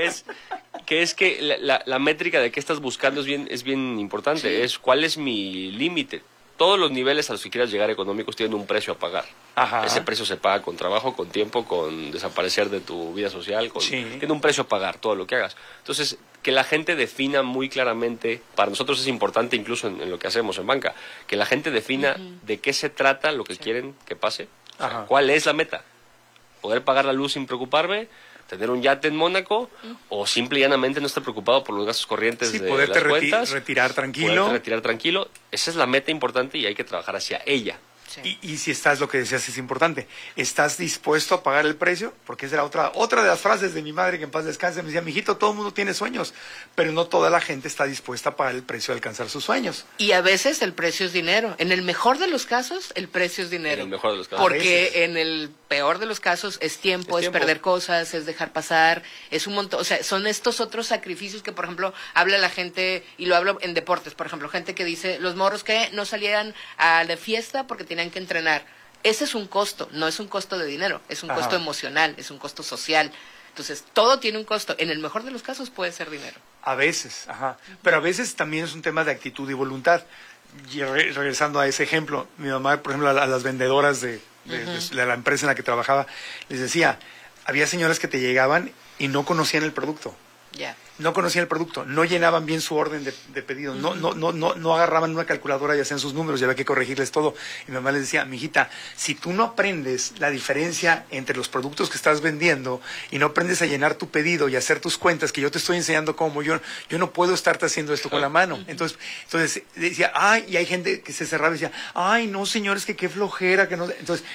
que la métrica de qué estás buscando es bien importante. Sí. Es cuál es mi límite. Todos los niveles a los que quieras llegar económicos tienen un precio a pagar. Ajá. Ese precio se paga con trabajo, con tiempo, con desaparecer de tu vida social. Tiene un precio a pagar todo lo que hagas. Entonces, que la gente defina muy claramente, para nosotros es importante incluso en lo que hacemos en banca, que la gente defina de qué se trata lo que quieren que pase. O sea, ¿cuál es la meta? ¿Poder pagar la luz sin preocuparme? ¿Tener un yate en Mónaco? ¿O simple y llanamente no estar preocupado por los gastos corrientes de las cuentas? Retirar tranquilo. Poderte retirar tranquilo. Esa es la meta importante y hay que trabajar hacia ella. Sí. Y si estás, lo que decías es importante, ¿estás dispuesto a pagar el precio? Porque esa era otra de las frases de mi madre, que en paz descanse, me decía, mijito, todo el mundo tiene sueños, pero no toda la gente está dispuesta a pagar el precio de alcanzar sus sueños. Y a veces el precio es dinero. En el mejor de los casos, el precio es dinero. En el mejor de los casos. Porque en el peor de los casos es tiempo, es perder cosas, es dejar pasar, es un montón, o sea, son estos otros sacrificios que, por ejemplo, habla la gente, y lo hablo en deportes, por ejemplo, gente que dice, los morros que no salieran a la fiesta porque tenían que entrenar. Ese es un costo, no es un costo de dinero, es un costo emocional, es un costo social. Entonces, todo tiene un costo. En el mejor de los casos puede ser dinero. A veces, pero a veces también es un tema de actitud y voluntad. Y regresando a ese ejemplo, mi mamá, por ejemplo, a las vendedoras de la empresa en la que trabajaba, les decía, había señoras que te llegaban y no conocían el producto. No conocían el producto, no llenaban bien su orden de pedido, no agarraban una calculadora y hacían sus números, y había que corregirles todo. Y mi mamá les decía, mijita, si tú no aprendes la diferencia entre los productos que estás vendiendo y no aprendes a llenar tu pedido y hacer tus cuentas, que yo te estoy enseñando cómo, yo no puedo estarte haciendo esto con la mano. Entonces decía, y hay gente que se cerraba y decía, no, señores, que qué flojera, que no. Entonces,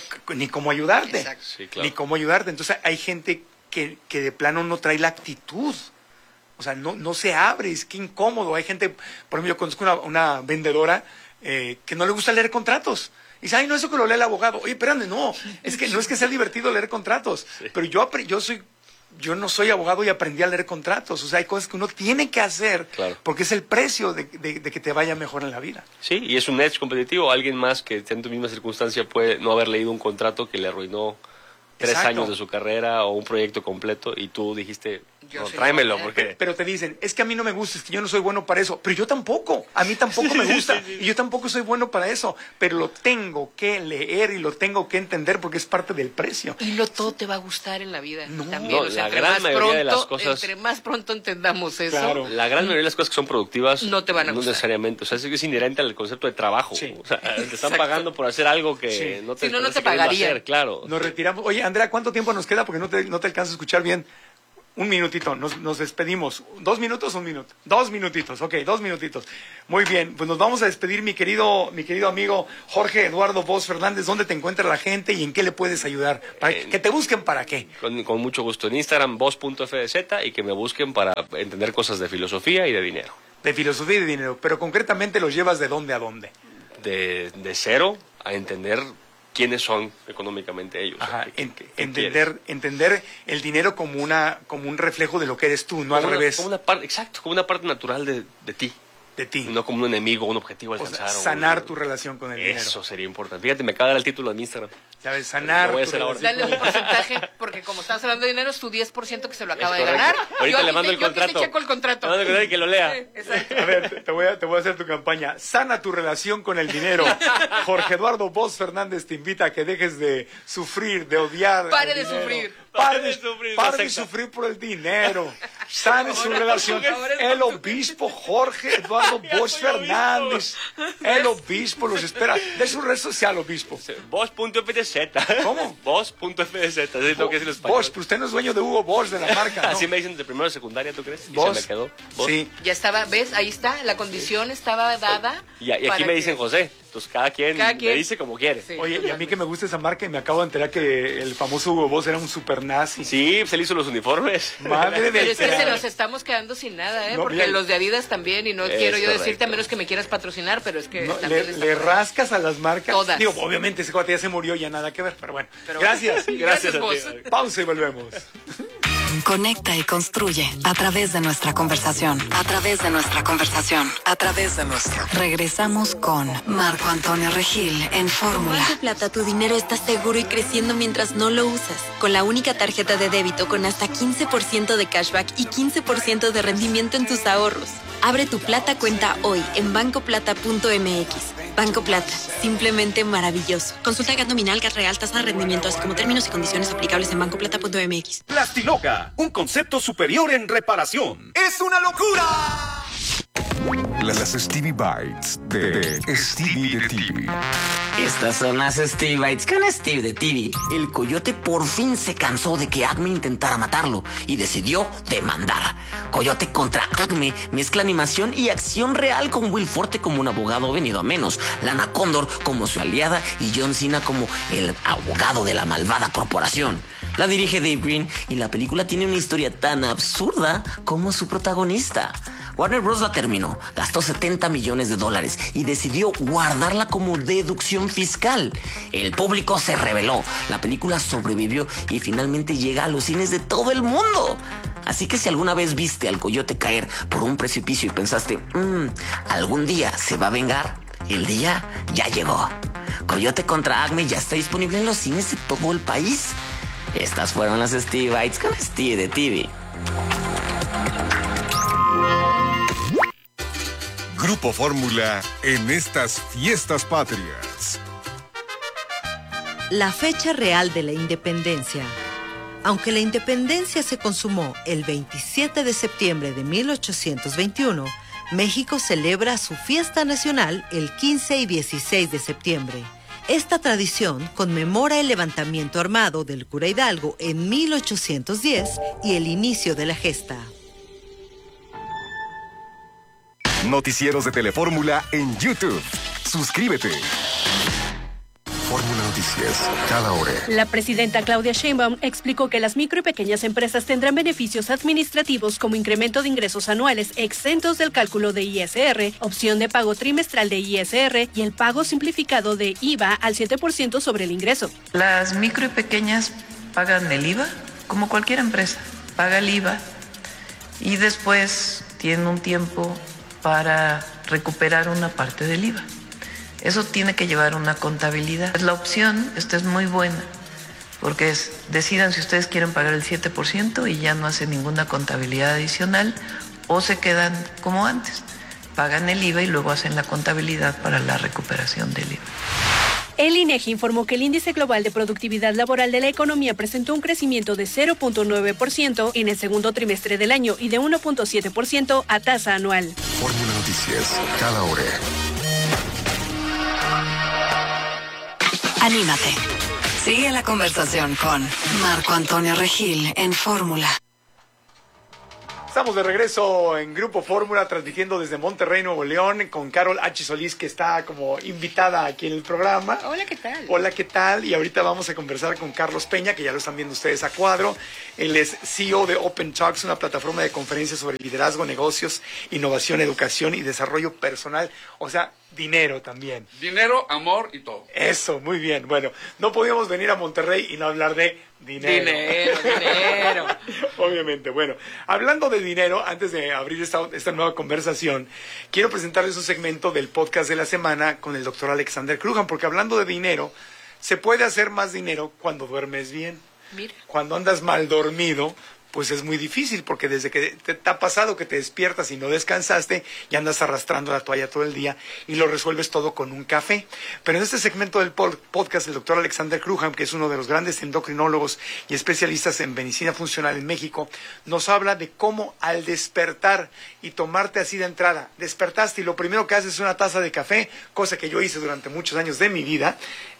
ni cómo ayudarte, ni cómo ayudarte. Entonces hay gente que de plano no trae la actitud. O sea, no se abre, es que incómodo. Hay gente, por ejemplo, yo conozco una vendedora que no le gusta leer contratos. Y dice, no, eso que lo lee el abogado. Oye, espérame, no es que sea divertido leer contratos. Pero yo no soy abogado y aprendí a leer contratos. O sea, hay cosas que uno tiene que hacer porque es el precio de que te vaya mejor en la vida. Sí, y es un edge competitivo. Alguien más que esté en tu misma circunstancia puede no haber leído un contrato que le arruinó 3 Exacto. años de su carrera o un proyecto completo y tú dijiste, Yo no, soy tráemelo, buena. porque... Pero te dicen, es que a mí no me gusta, es que yo no soy bueno para eso. Pero yo tampoco, a mí tampoco me gusta. Y yo tampoco soy bueno para eso. Pero lo tengo que leer y lo tengo que entender porque es parte del precio. Y todo te va a gustar en la vida también. No, O sea, la entre gran más mayoría de las pronto- cosas- Entre más pronto entendamos eso, La gran mayoría de las cosas que son productivas No te van a no gustar. necesariamente. O sea, es inherente al concepto de trabajo. O sea, te están Exacto. pagando por hacer algo que Sí. no te, Si no, no estás te queriendo pagaría. hacer, claro. Nos retiramos. Oye, Andrea, ¿cuánto tiempo nos queda? Porque no te alcanzo a escuchar bien. Un minutito, nos despedimos. 2 minutos, 1 minuto. 2 minutitos, ok, 2 minutitos. Muy bien, pues nos vamos a despedir, mi querido amigo Jorge Eduardo Bosch Fernández. ¿Dónde te encuentra la gente y en qué le puedes ayudar? Para que te busquen, ¿para qué? Con mucho gusto. En Instagram, boss.fdz, y que me busquen para entender cosas de filosofía y de dinero. De filosofía y de dinero, pero concretamente los llevas de dónde a dónde. De cero a entender quiénes son económicamente ellos. Ajá, ¿Qué entender el dinero como un reflejo de lo que eres tú, no al revés. Exacto, como una parte natural de ti. De ti. No como un enemigo, un objetivo a O sea, alcanzar. sanar tu relación con el dinero. Eso sería importante. Fíjate, me acaba de dar el título de mi Instagram. ¿Sabes? Sanar Lo voy a tu hacer ahora. dale un porcentaje, porque como estás hablando de dinero, es tu 10% que se lo acaba Es de correcto. ganar. Ahorita Yo le aquí mando el yo aquí contrato. te checo el contrato. Le mando el contrato y que lo lea. A ver, te voy a hacer tu campaña. Sana tu relación con el dinero. Jorge Eduardo Bosch Fernández te invita a que dejes de sufrir, de odiar. Pare el de dinero. sufrir. Pare de sufrir por el dinero. Sane su relación. El obispo Jorge Eduardo Bosch Fernández. El obispo los espera. De su red social, obispo. Boss.fdz. ¿Cómo? Boss.fdz. Así es lo que es el español. Bosch, pero usted no es dueño de Hugo Bosch, de la marca, ¿no? Así me dicen de primero de secundaria, ¿tú crees? Y Boss. se me quedó. Boss. Sí. Ya estaba, ¿ves? Ahí está, la condición estaba dada. Y aquí para me dicen José. Entonces cada quien me dice como quiere. Oye, y a mí que me gusta esa marca y me acabo de enterar que el famoso Hugo Boss era un super nazi. Sí, pues él hizo los uniformes. Madre de Pero es que se nos estamos quedando sin nada, ¿eh? No, Porque mira, los de Adidas también, y no es quiero yo correcto. decirte a menos que me quieras patrocinar, pero es que No, también le rascas a las marcas. Todas. Digo, obviamente ese cuate ya se murió, ya nada que ver, pero bueno. Pero- Gracias. Gracias a ti. Pausa y volvemos. Conecta y construye a través de nuestra conversación. A través de nuestra conversación. A través de nuestra. Regresamos con Marco Antonio Regil en Con Fórmula. Banco Plata tu dinero está seguro y creciendo mientras no lo usas. Con la única tarjeta de débito con hasta 15% de cashback y 15% de rendimiento en tus ahorros. Abre tu Plata cuenta hoy en bancoplata.mx. Banco Plata, simplemente maravilloso. Consulta GAT nominal, GAT real, tasa de rendimiento, así como términos y condiciones aplicables en bancoplata.mx. Plastiloca, un concepto superior en reparación. ¡Es una locura! Las Stevie Bites de Stevie de TV. Estas son las Stevie Bites con Steve de TV. El coyote por fin se cansó de que Acme intentara matarlo y decidió demandar. Coyote contra Acme mezcla animación y acción real con Will Forte como un abogado venido a menos, Lana Condor como su aliada y John Cena como el abogado de la malvada corporación. La dirige Dave Green y la película tiene una historia tan absurda como su protagonista. Warner Bros. La terminó, gastó $70 millones y decidió guardarla como deducción fiscal. El público se rebeló, la película sobrevivió y finalmente llega a los cines de todo el mundo. Así que si alguna vez viste al coyote caer por un precipicio y pensaste, algún día se va a vengar, el día ya llegó. Coyote contra Acme ya está disponible en los cines de todo el país. Estas fueron las Stevie Bites con Steve de TV. Grupo Fórmula en estas fiestas patrias. La fecha real de la independencia. Aunque la independencia se consumó el 27 de septiembre de 1821, México celebra su fiesta nacional el 15 y 16 de septiembre. Esta tradición conmemora el levantamiento armado del cura Hidalgo en 1810 y el inicio de la gesta. Noticieros de Telefórmula en YouTube. Suscríbete. Fórmula Noticias, cada hora. La presidenta Claudia Sheinbaum explicó que las micro y pequeñas empresas tendrán beneficios administrativos como incremento de ingresos anuales exentos del cálculo de ISR, opción de pago trimestral de ISR y el pago simplificado de IVA al 7% sobre el ingreso. Las micro y pequeñas pagan el IVA como cualquier empresa, paga el IVA y después tienen un tiempo para recuperar una parte del IVA. Eso tiene que llevar una contabilidad. La opción, esta es muy buena, porque decidan si ustedes quieren pagar el 7% y ya no hacen ninguna contabilidad adicional, o se quedan como antes, pagan el IVA y luego hacen la contabilidad para la recuperación del IVA. El INEGI informó que el índice global de productividad laboral de la economía presentó un crecimiento de 0.9% en el segundo trimestre del año y de 1.7% a tasa anual. Fórmula Noticias, cada hora. Anímate. Sigue la conversación con Marco Antonio Regil en Fórmula. Estamos de regreso en Grupo Fórmula, transmitiendo desde Monterrey, Nuevo León, con Carol H. Solís, que está como invitada aquí en el programa. Hola, ¿qué tal? Hola, ¿qué tal? Y ahorita vamos a conversar con Carlos Peña, que ya lo están viendo ustedes a cuadro. Él es CEO de Open Talks, una plataforma de conferencias sobre liderazgo, negocios, innovación, educación y desarrollo personal. O sea, dinero también. Dinero, amor y todo. Eso, muy bien. Bueno, no podíamos venir a Monterrey y no hablar de dinero. Dinero. Obviamente. Bueno, hablando de dinero, antes de abrir esta nueva conversación, quiero presentarles un segmento del podcast de la semana con el doctor Alexander Krugan, porque hablando de dinero, se puede hacer más dinero cuando duermes bien. Mira. Cuando andas mal dormido, pues es muy difícil, porque desde que te ha pasado que te despiertas y no descansaste, y andas arrastrando la toalla todo el día y lo resuelves todo con un café. Pero en este segmento del podcast, el doctor Alexander Krugan, que es uno de los grandes endocrinólogos y especialistas en medicina funcional en México, nos habla de cómo al despertar y tomarte así de entrada, despertaste y lo primero que haces es una taza de café, cosa que yo hice durante muchos años de mi vida,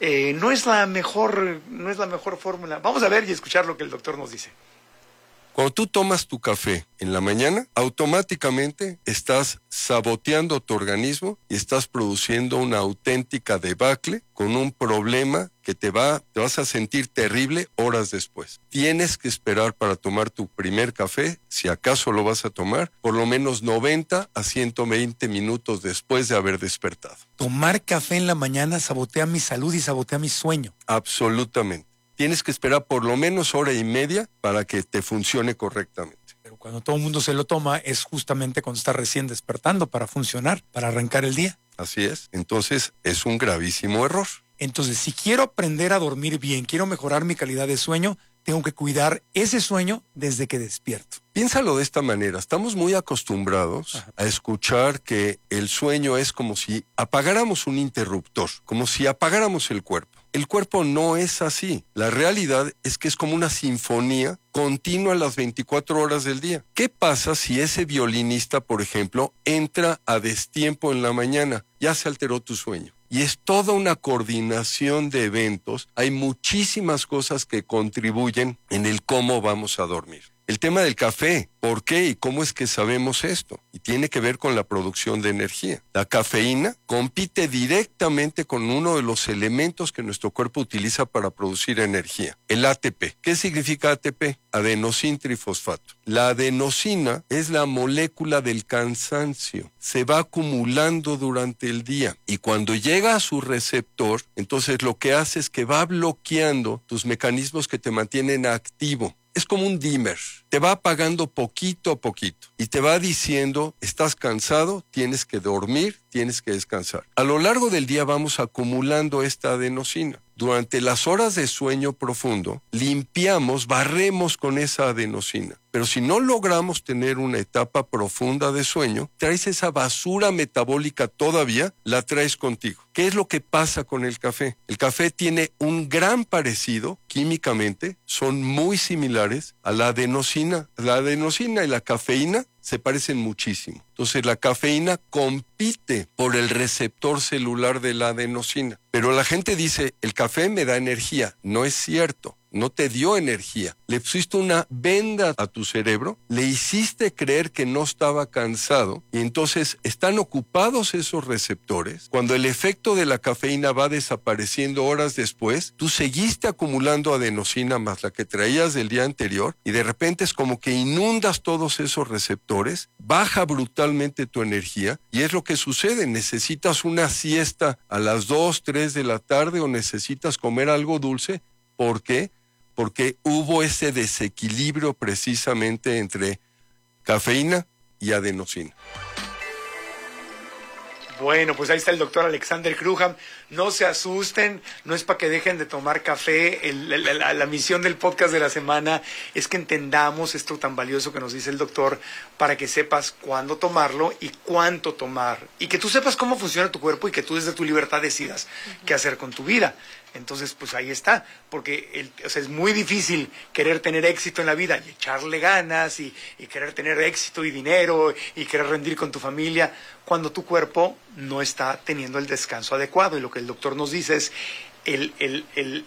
no es la mejor fórmula. Vamos a ver y escuchar lo que el doctor nos dice. Cuando tú tomas tu café en la mañana, automáticamente estás saboteando tu organismo y estás produciendo una auténtica debacle con un problema que te vas a sentir terrible horas después. Tienes que esperar para tomar tu primer café, si acaso lo vas a tomar, por lo menos 90 a 120 minutos después de haber despertado. Tomar café en la mañana sabotea mi salud y sabotea mi sueño. Absolutamente. Tienes que esperar por lo menos hora y media para que te funcione correctamente. Pero cuando todo el mundo se lo toma es justamente cuando está recién despertando para funcionar, para arrancar el día. Así es. Entonces es un gravísimo error. Entonces, si quiero aprender a dormir bien, quiero mejorar mi calidad de sueño, tengo que cuidar ese sueño desde que despierto. Piénsalo de esta manera. Estamos muy acostumbrados a escuchar que el sueño es como si apagáramos un interruptor, como si apagáramos el cuerpo. El cuerpo no es así. La realidad es que es como una sinfonía continua las 24 horas del día. ¿Qué pasa si ese violinista, por ejemplo, entra a destiempo en la mañana? Ya se alteró tu sueño. Y es toda una coordinación de eventos. Hay muchísimas cosas que contribuyen en el cómo vamos a dormir. El tema del café, ¿por qué y cómo es que sabemos esto? Y tiene que ver con la producción de energía. La cafeína compite directamente con uno de los elementos que nuestro cuerpo utiliza para producir energía, el ATP. ¿Qué significa ATP? Adenosíntrifosfato. La adenosina es la molécula del cansancio. Se va acumulando durante el día y cuando llega a su receptor, entonces lo que hace es que va bloqueando tus mecanismos que te mantienen activo. Es como un dimmer, te va apagando poquito a poquito y te va diciendo, estás cansado, tienes que dormir, tienes que descansar. A lo largo del día vamos acumulando esta adenosina. Durante las horas de sueño profundo, limpiamos, barremos con esa adenosina. Pero si no logramos tener una etapa profunda de sueño, traes esa basura metabólica todavía, la traes contigo. ¿Qué es lo que pasa con el café? El café tiene un gran parecido químicamente, son muy similares a la adenosina. La adenosina y la cafeína se parecen muchísimo. Entonces la cafeína compite por el receptor celular de la adenosina. Pero la gente dice, el café me da energía. No es cierto. No te dio energía. Le pusiste una venda a tu cerebro, le hiciste creer que no estaba cansado y entonces están ocupados esos receptores. Cuando el efecto de la cafeína va desapareciendo horas después, tú seguiste acumulando adenosina más la que traías del día anterior y de repente es como que inundas todos esos receptores, baja brutalmente tu energía y es lo que sucede. Necesitas una siesta a las 2, 3 de la tarde o necesitas comer algo dulce. ¿Por qué? Porque hubo ese desequilibrio precisamente entre cafeína y adenosina. Bueno, pues ahí está el doctor Alexander Cruham. No se asusten, no es para que dejen de tomar café. La misión del podcast de la semana es que entendamos esto tan valioso que nos dice el doctor para que sepas cuándo tomarlo y cuánto tomar. Y que tú sepas cómo funciona tu cuerpo y que tú desde tu libertad decidas qué hacer con tu vida. Entonces, pues ahí está, porque es muy difícil querer tener éxito en la vida y echarle ganas y querer tener éxito y dinero y querer rendir con tu familia cuando tu cuerpo no está teniendo el descanso adecuado. Y lo que el doctor nos dice es el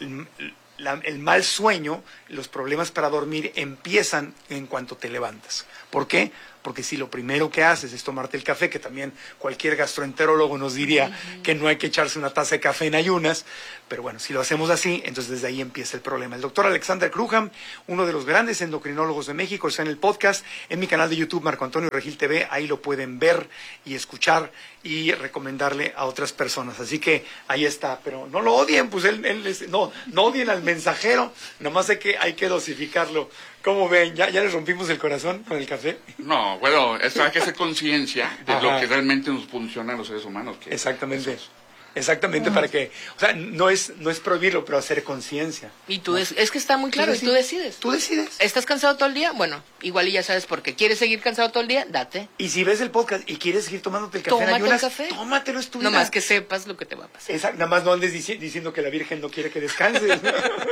mal sueño, los problemas para dormir empiezan en cuanto te levantas. ¿Por qué? Porque si lo primero que haces es tomarte el café, que también cualquier gastroenterólogo nos diría que no hay que echarse una taza de café en ayunas, pero bueno, si lo hacemos así, entonces desde ahí empieza el problema. El doctor Alexander Cruham, uno de los grandes endocrinólogos de México, está en el podcast, en mi canal de YouTube, Marco Antonio Regil TV, ahí lo pueden ver y escuchar y recomendarle a otras personas. Así que ahí está, pero no lo odien, pues no odien al mensajero, nomás hay que dosificarlo. ¿Cómo ven? ¿Ya les rompimos el corazón con el café? No, bueno, eso hay que hacer conciencia de lo que realmente nos funciona a los seres humanos. Exactamente. Exactamente, para que, o sea, no es prohibirlo, pero hacer conciencia. Y tú, es que está muy claro, y tú decides. Tú decides. ¿Estás cansado todo el día? Bueno, igual y ya sabes por qué. ¿Quieres seguir cansado todo el día? Date. Y si ves el podcast y quieres seguir tomándote el café en ayunas, tómatelo, es tu vida. Nomás que sepas lo que te va a pasar. Exacto, nada más no andes diciendo que la Virgen no quiere que descanses.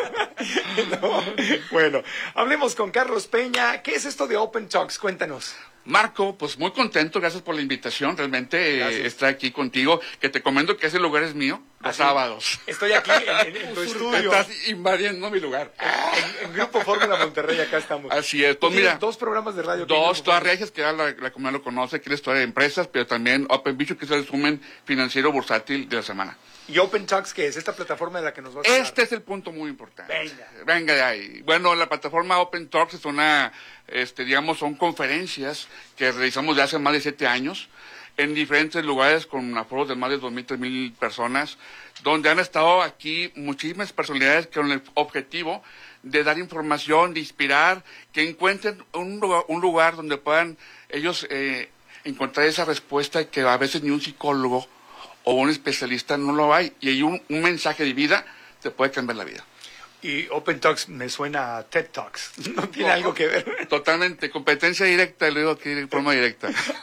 No. Bueno, hablemos con Carlos Peña. ¿Qué es esto de Open Talks? Cuéntanos. Marco, pues muy contento, gracias por la invitación, realmente estar aquí contigo, que te comento que ese lugar es mío, los sábados. Estoy aquí en tu estudio. Estás invadiendo mi lugar. En Grupo Fórmula Monterrey, acá estamos. Así es, pues mira. Dos programas de radio. Todas regias, que ya la comunidad lo conoce, que es la historia de empresas, pero también Open Bicho, que es el resumen financiero bursátil de la semana. ¿Y Open Talks qué es? ¿Esta plataforma de la que nos vas a hablar? Este es el punto muy importante. Venga de ahí. Bueno, la plataforma Open Talks es son conferencias que realizamos de hace más de 7 años en diferentes lugares con aforos de más de 2,000, 3,000 personas, donde han estado aquí muchísimas personalidades con el objetivo de dar información, de inspirar, que encuentren un lugar donde puedan ellos encontrar esa respuesta que a veces ni un psicólogo o un especialista no lo hay, y hay un mensaje de vida te puede cambiar la vida. Y Open Talks me suena a TED Talks. ¿No tiene algo que ver? Totalmente. Competencia directa, le digo aquí de forma directa.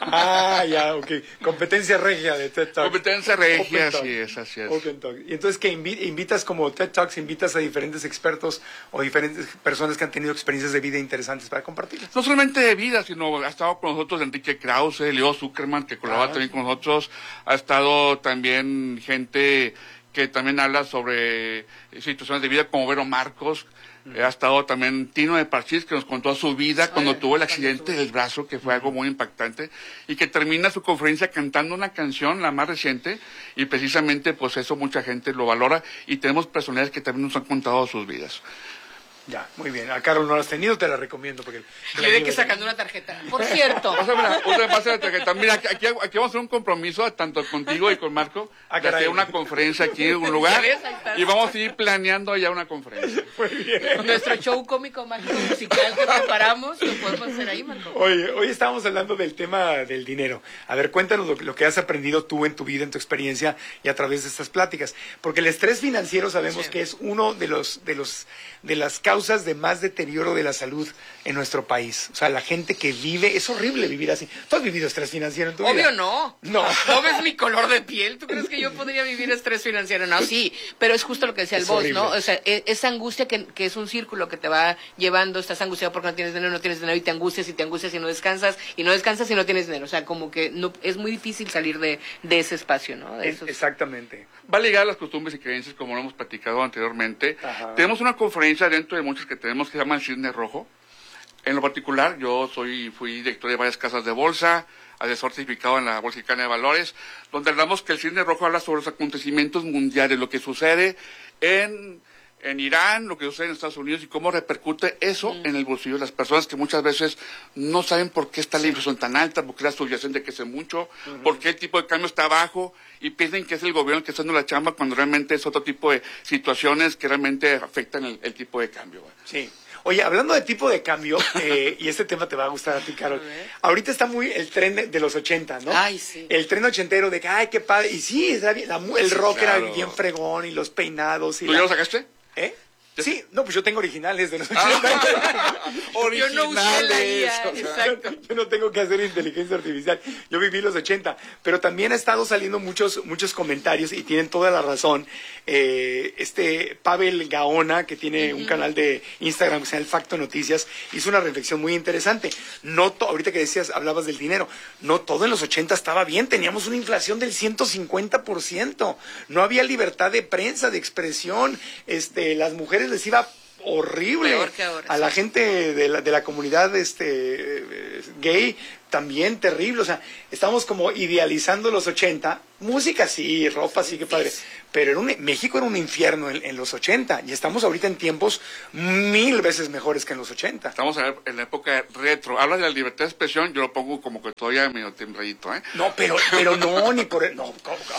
Ya, ok. Competencia regia de TED Talks. Competencia regia, así es. Open Talks. Y entonces, ¿qué invitas como TED Talks? ¿Invitas a diferentes expertos o diferentes personas que han tenido experiencias de vida interesantes para compartir? No solamente de vida, sino ha estado con nosotros Enrique Krause, Leo Zuckerman, que colabora también con nosotros. Ha estado también gente que también habla sobre situaciones de vida, como Vero Marcos. Ha estado también Tino de Parchís, que nos contó su vida cuando tuvo el accidente del brazo, que fue algo muy impactante, y que termina su conferencia cantando una canción, la más reciente, y precisamente pues eso mucha gente lo valora, y tenemos personalidades que también nos han contado sus vidas. Ya, muy bien. A Carol no la has tenido, te la recomiendo. Porque quiere que sacando una tarjeta. Por cierto. Otra pasa la tarjeta. Mira, aquí vamos a hacer un compromiso, tanto contigo y con Marco, de hacer una conferencia aquí en un lugar. Y vamos a ir planeando allá una conferencia. Muy bien. Nuestro show cómico, mágico, musical que preparamos, lo podemos hacer ahí, Marco. Oye, hoy estábamos hablando del tema del dinero. A ver, cuéntanos lo que has aprendido tú en tu vida, en tu experiencia y a través de estas pláticas. Porque el estrés financiero sabemos que es uno de las causas de más deterioro de la salud en nuestro país. O sea, la gente que vive, es horrible vivir así. ¿Tú has vivido estrés financiero en tu vida? Obvio no. ¿No ves mi color de piel? ¿Tú crees que yo podría vivir estrés financiero? No, sí, pero es justo lo que decía el boss, ¿no? O sea, esa angustia que es un círculo que te va llevando, estás angustiado porque no tienes dinero y te angustias y no descansas y no descansas y no tienes dinero. O sea, como que no, es muy difícil salir de ese espacio, ¿no? Exactamente. Va a ligar a las costumbres y creencias, como lo hemos platicado anteriormente. Ajá. Tenemos una conferencia dentro de muchas que tenemos que se llama el Cisne Rojo. En lo particular, yo fui director de varias casas de bolsa, asesor certificado en la Bolsa Mexicana de Valores, donde hablamos que el Cisne Rojo habla sobre los acontecimientos mundiales, lo que sucede en Irán, lo que sucede en Estados Unidos y cómo repercute eso en el bolsillo de las personas que muchas veces no saben por qué está la inflación tan alta, por qué la subyacente crece mucho, por qué el tipo de cambio está bajo y piensan que es el gobierno que está haciendo la chamba cuando realmente es otro tipo de situaciones que realmente afectan el tipo de cambio. Sí. Oye, hablando de tipo de cambio, y este tema te va a gustar a ti, Carol. Ahorita está muy el tren de los 80, ¿no? Ay, sí. El tren ochentero de que, ay, qué padre. Y sí, el rock claro. era bien fregón y los peinados. Y ¿Tú ya lo sacaste? Sí, no, pues yo tengo originales de los 80. Yo no usé la guía, exacto. Yo no tengo que hacer inteligencia artificial. Yo viví los 80. Pero también ha estado saliendo muchos comentarios y tienen toda la razón. Pavel Gaona, que tiene un canal de Instagram que se llama El Facto Noticias, hizo una reflexión muy interesante. Ahorita que hablabas del dinero, no todo en los 80 estaba bien. Teníamos una inflación del 150%. No había libertad de prensa, de expresión. Las mujeres les iba horrible. Peor que ahora, a la gente de la comunidad gay también terrible. O sea, estamos como idealizando los 80. Música sí, ropa sí, qué padre. Pero México era un infierno en los 80 y estamos ahorita en tiempos 1000 veces mejores que en los 80. Estamos en la época retro. Hablas de la libertad de expresión, yo lo pongo como que todavía medio tembladito, ¿eh? No, pero no, ni por... No,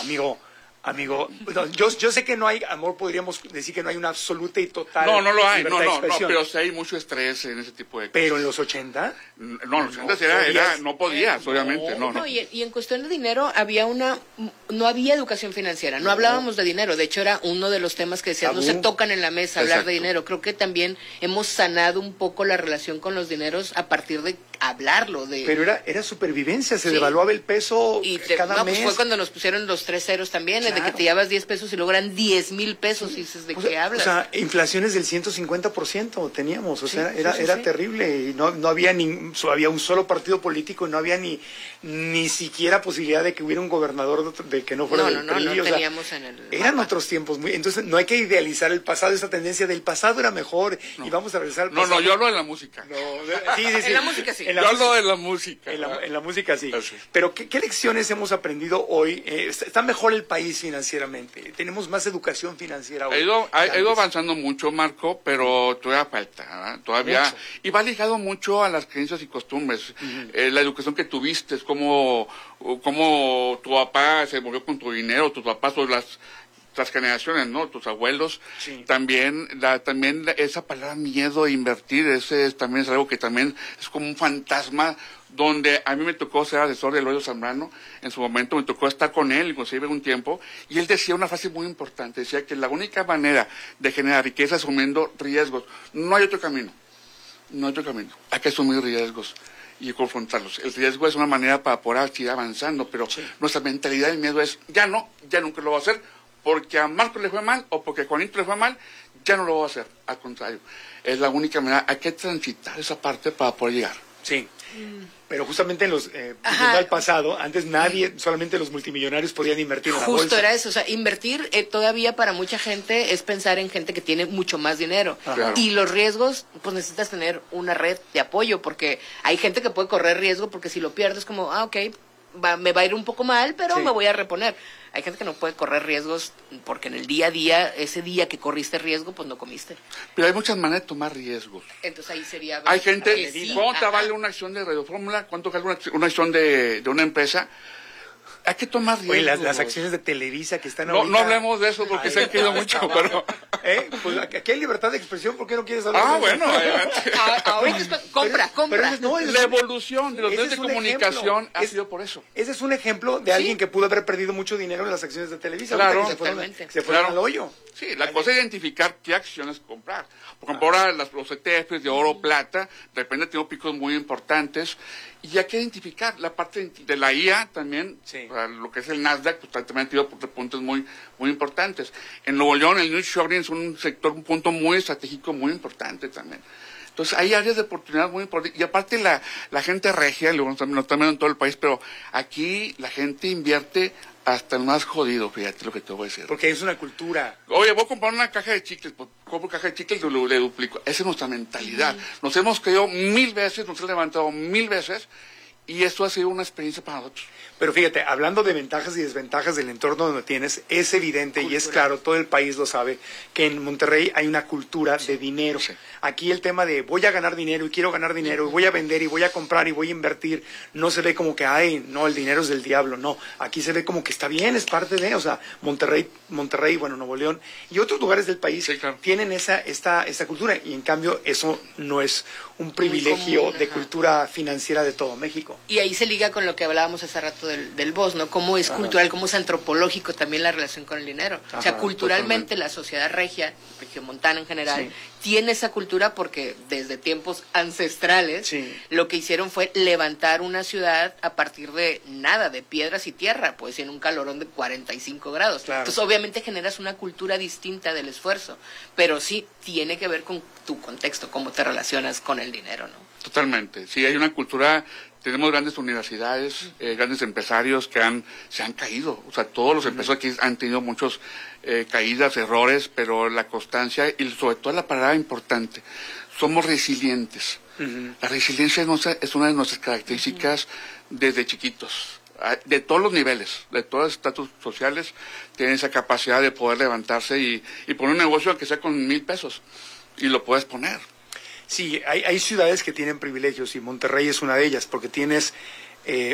amigo, no, yo sé que no hay, amor, podríamos decir que no hay una absoluta y total no lo hay, libertad de expresión. pero sí hay mucho estrés en ese tipo de cosas. ¿Pero en los 80? No, en los 80 no podías, obviamente, no. Y en cuestión de dinero no había educación financiera, no hablábamos de dinero, de hecho era uno de los temas que decías, no se tocan en la mesa hablar de dinero. Creo que también hemos sanado un poco la relación con los dineros a partir de hablarlo. Pero era supervivencia, se devaluaba el peso cada mes. Pues fue cuando nos pusieron los 3 ceros también, de que te llevas 10 pesos y luego eran 10,000 pesos, y dices, ¿de qué hablas? O sea, inflaciones del 150% teníamos, o sea, era terrible, y no había había un solo partido político, y no había ni siquiera posibilidad de que hubiera un gobernador de que no fuera del PRI. No teníamos eran otros tiempos, entonces no hay que idealizar el pasado, esa tendencia del pasado era mejor, y vamos a regresar al pasado. No, yo hablo de la música. Sí. En la música sí. Yo hablo de la música. En la música sí. Pero ¿qué lecciones hemos aprendido hoy? Está mejor el país financieramente. Tenemos más educación financiera hoy. Ha ido avanzando mucho, Marco, pero todavía falta, ¿verdad? Todavía. Mucho. Y va ligado mucho a las creencias y costumbres. La educación que tuviste, es como tu papá se movió con tu dinero, tus papás o las generaciones, ¿no? Tus abuelos. Sí. También esa palabra miedo a invertir, también es algo que también es como un fantasma, donde a mí me tocó ser asesor de Eloy Zambrano. En su momento me tocó estar con él, inclusive un tiempo, y él decía una frase muy importante, decía que la única manera de generar riqueza es asumiendo riesgos. No hay otro camino, hay que asumir riesgos y confrontarlos. El riesgo es una manera para poder seguir avanzando, pero nuestra mentalidad del miedo es, ya nunca lo voy a hacer, porque a Marco le fue mal, o porque a Juanito le fue mal, ya no lo voy a hacer. Al contrario, es la única manera, hay que transitar esa parte para poder llegar. Sí. Pero justamente en el pasado, antes solamente los multimillonarios podían invertir en la bolsa. Justo era eso, o sea, invertir todavía para mucha gente es pensar en gente que tiene mucho más dinero. Claro. Y los riesgos, pues necesitas tener una red de apoyo, porque hay gente que puede correr riesgo, porque si lo pierdes como, me va a ir un poco mal, pero me voy a reponer. Hay gente que no puede correr riesgos porque en el día a día, ese día que corriste riesgo, pues no comiste. Pero hay muchas maneras de tomar riesgos. Entonces ahí sería... Hay gente, ¿cuánto te vale una acción de Radio Fórmula? ¿Cuánto vale una acción de una empresa? Hay que tomar riesgos. Oye, las acciones de Televisa que están ahorita... No hablemos de eso porque se han querido mucho, pero... Pues aquí hay libertad de expresión, ¿por qué no quieres hablar de eso? Bueno, compra. La evolución de los medios de comunicación ha sido por eso. Ese es un ejemplo de alguien que pudo haber perdido mucho dinero en las acciones de Televisa. Claro. Se fueron al hoyo. Sí, la cosa es identificar qué acciones comprar. Por ejemplo, ahora los ETFs de oro o plata, de repente tienen picos muy importantes, y hay que identificar la parte de la IA también, lo que es el Nasdaq, pues también ha tenido puntos muy importantes. En Nuevo León, el New Shoring es un punto muy estratégico, muy importante también. Entonces, hay áreas de oportunidad muy importantes. Y aparte, la gente regia, también en todo el país, pero aquí la gente invierte hasta el más jodido, fíjate lo que te voy a decir. Porque es una cultura. Oye, voy a comprar una caja de chicles, pues compro caja de chicles y le duplico. Esa es nuestra mentalidad. Nos hemos caído 1000 veces, nos hemos levantado 1000 veces, y esto ha sido una experiencia para nosotros. Pero fíjate, hablando de ventajas y desventajas del entorno donde tienes, es evidente y es claro, todo el país lo sabe, que en Monterrey hay una cultura de dinero. Sí. Aquí el tema de voy a ganar dinero y quiero ganar dinero y voy a vender y voy a comprar y voy a invertir, no se ve como que, ay, no, el dinero es del diablo, no. Aquí se ve como que está bien, es parte de, o sea, Monterrey, bueno, Nuevo León y otros lugares del país tienen esta cultura y en cambio eso no es un privilegio común, de cultura financiera de todo México. Y ahí se liga con lo que hablábamos hace rato del BOS, ¿no? Cómo es cultural, cómo es antropológico también la relación con el dinero. O sea, culturalmente la sociedad regiomontana en general, tiene esa cultura porque desde tiempos ancestrales lo que hicieron fue levantar una ciudad a partir de nada, de piedras y tierra, pues en un calorón de 45 grados. Claro. Entonces obviamente generas una cultura distinta del esfuerzo, pero sí tiene que ver con tu contexto, cómo te relacionas con el dinero, ¿no? Totalmente, sí, hay una cultura. Tenemos grandes universidades, grandes empresarios que se han caído. O sea, todos los empresarios aquí han tenido muchos caídas, errores, pero la constancia y sobre todo la palabra importante, somos resilientes. La resiliencia es una de nuestras características desde chiquitos, de todos los niveles, de todos los estatus sociales, tienen esa capacidad de poder levantarse y poner un negocio aunque sea con 1,000 pesos y lo puedes poner. Sí, hay ciudades que tienen privilegios y Monterrey es una de ellas porque tienes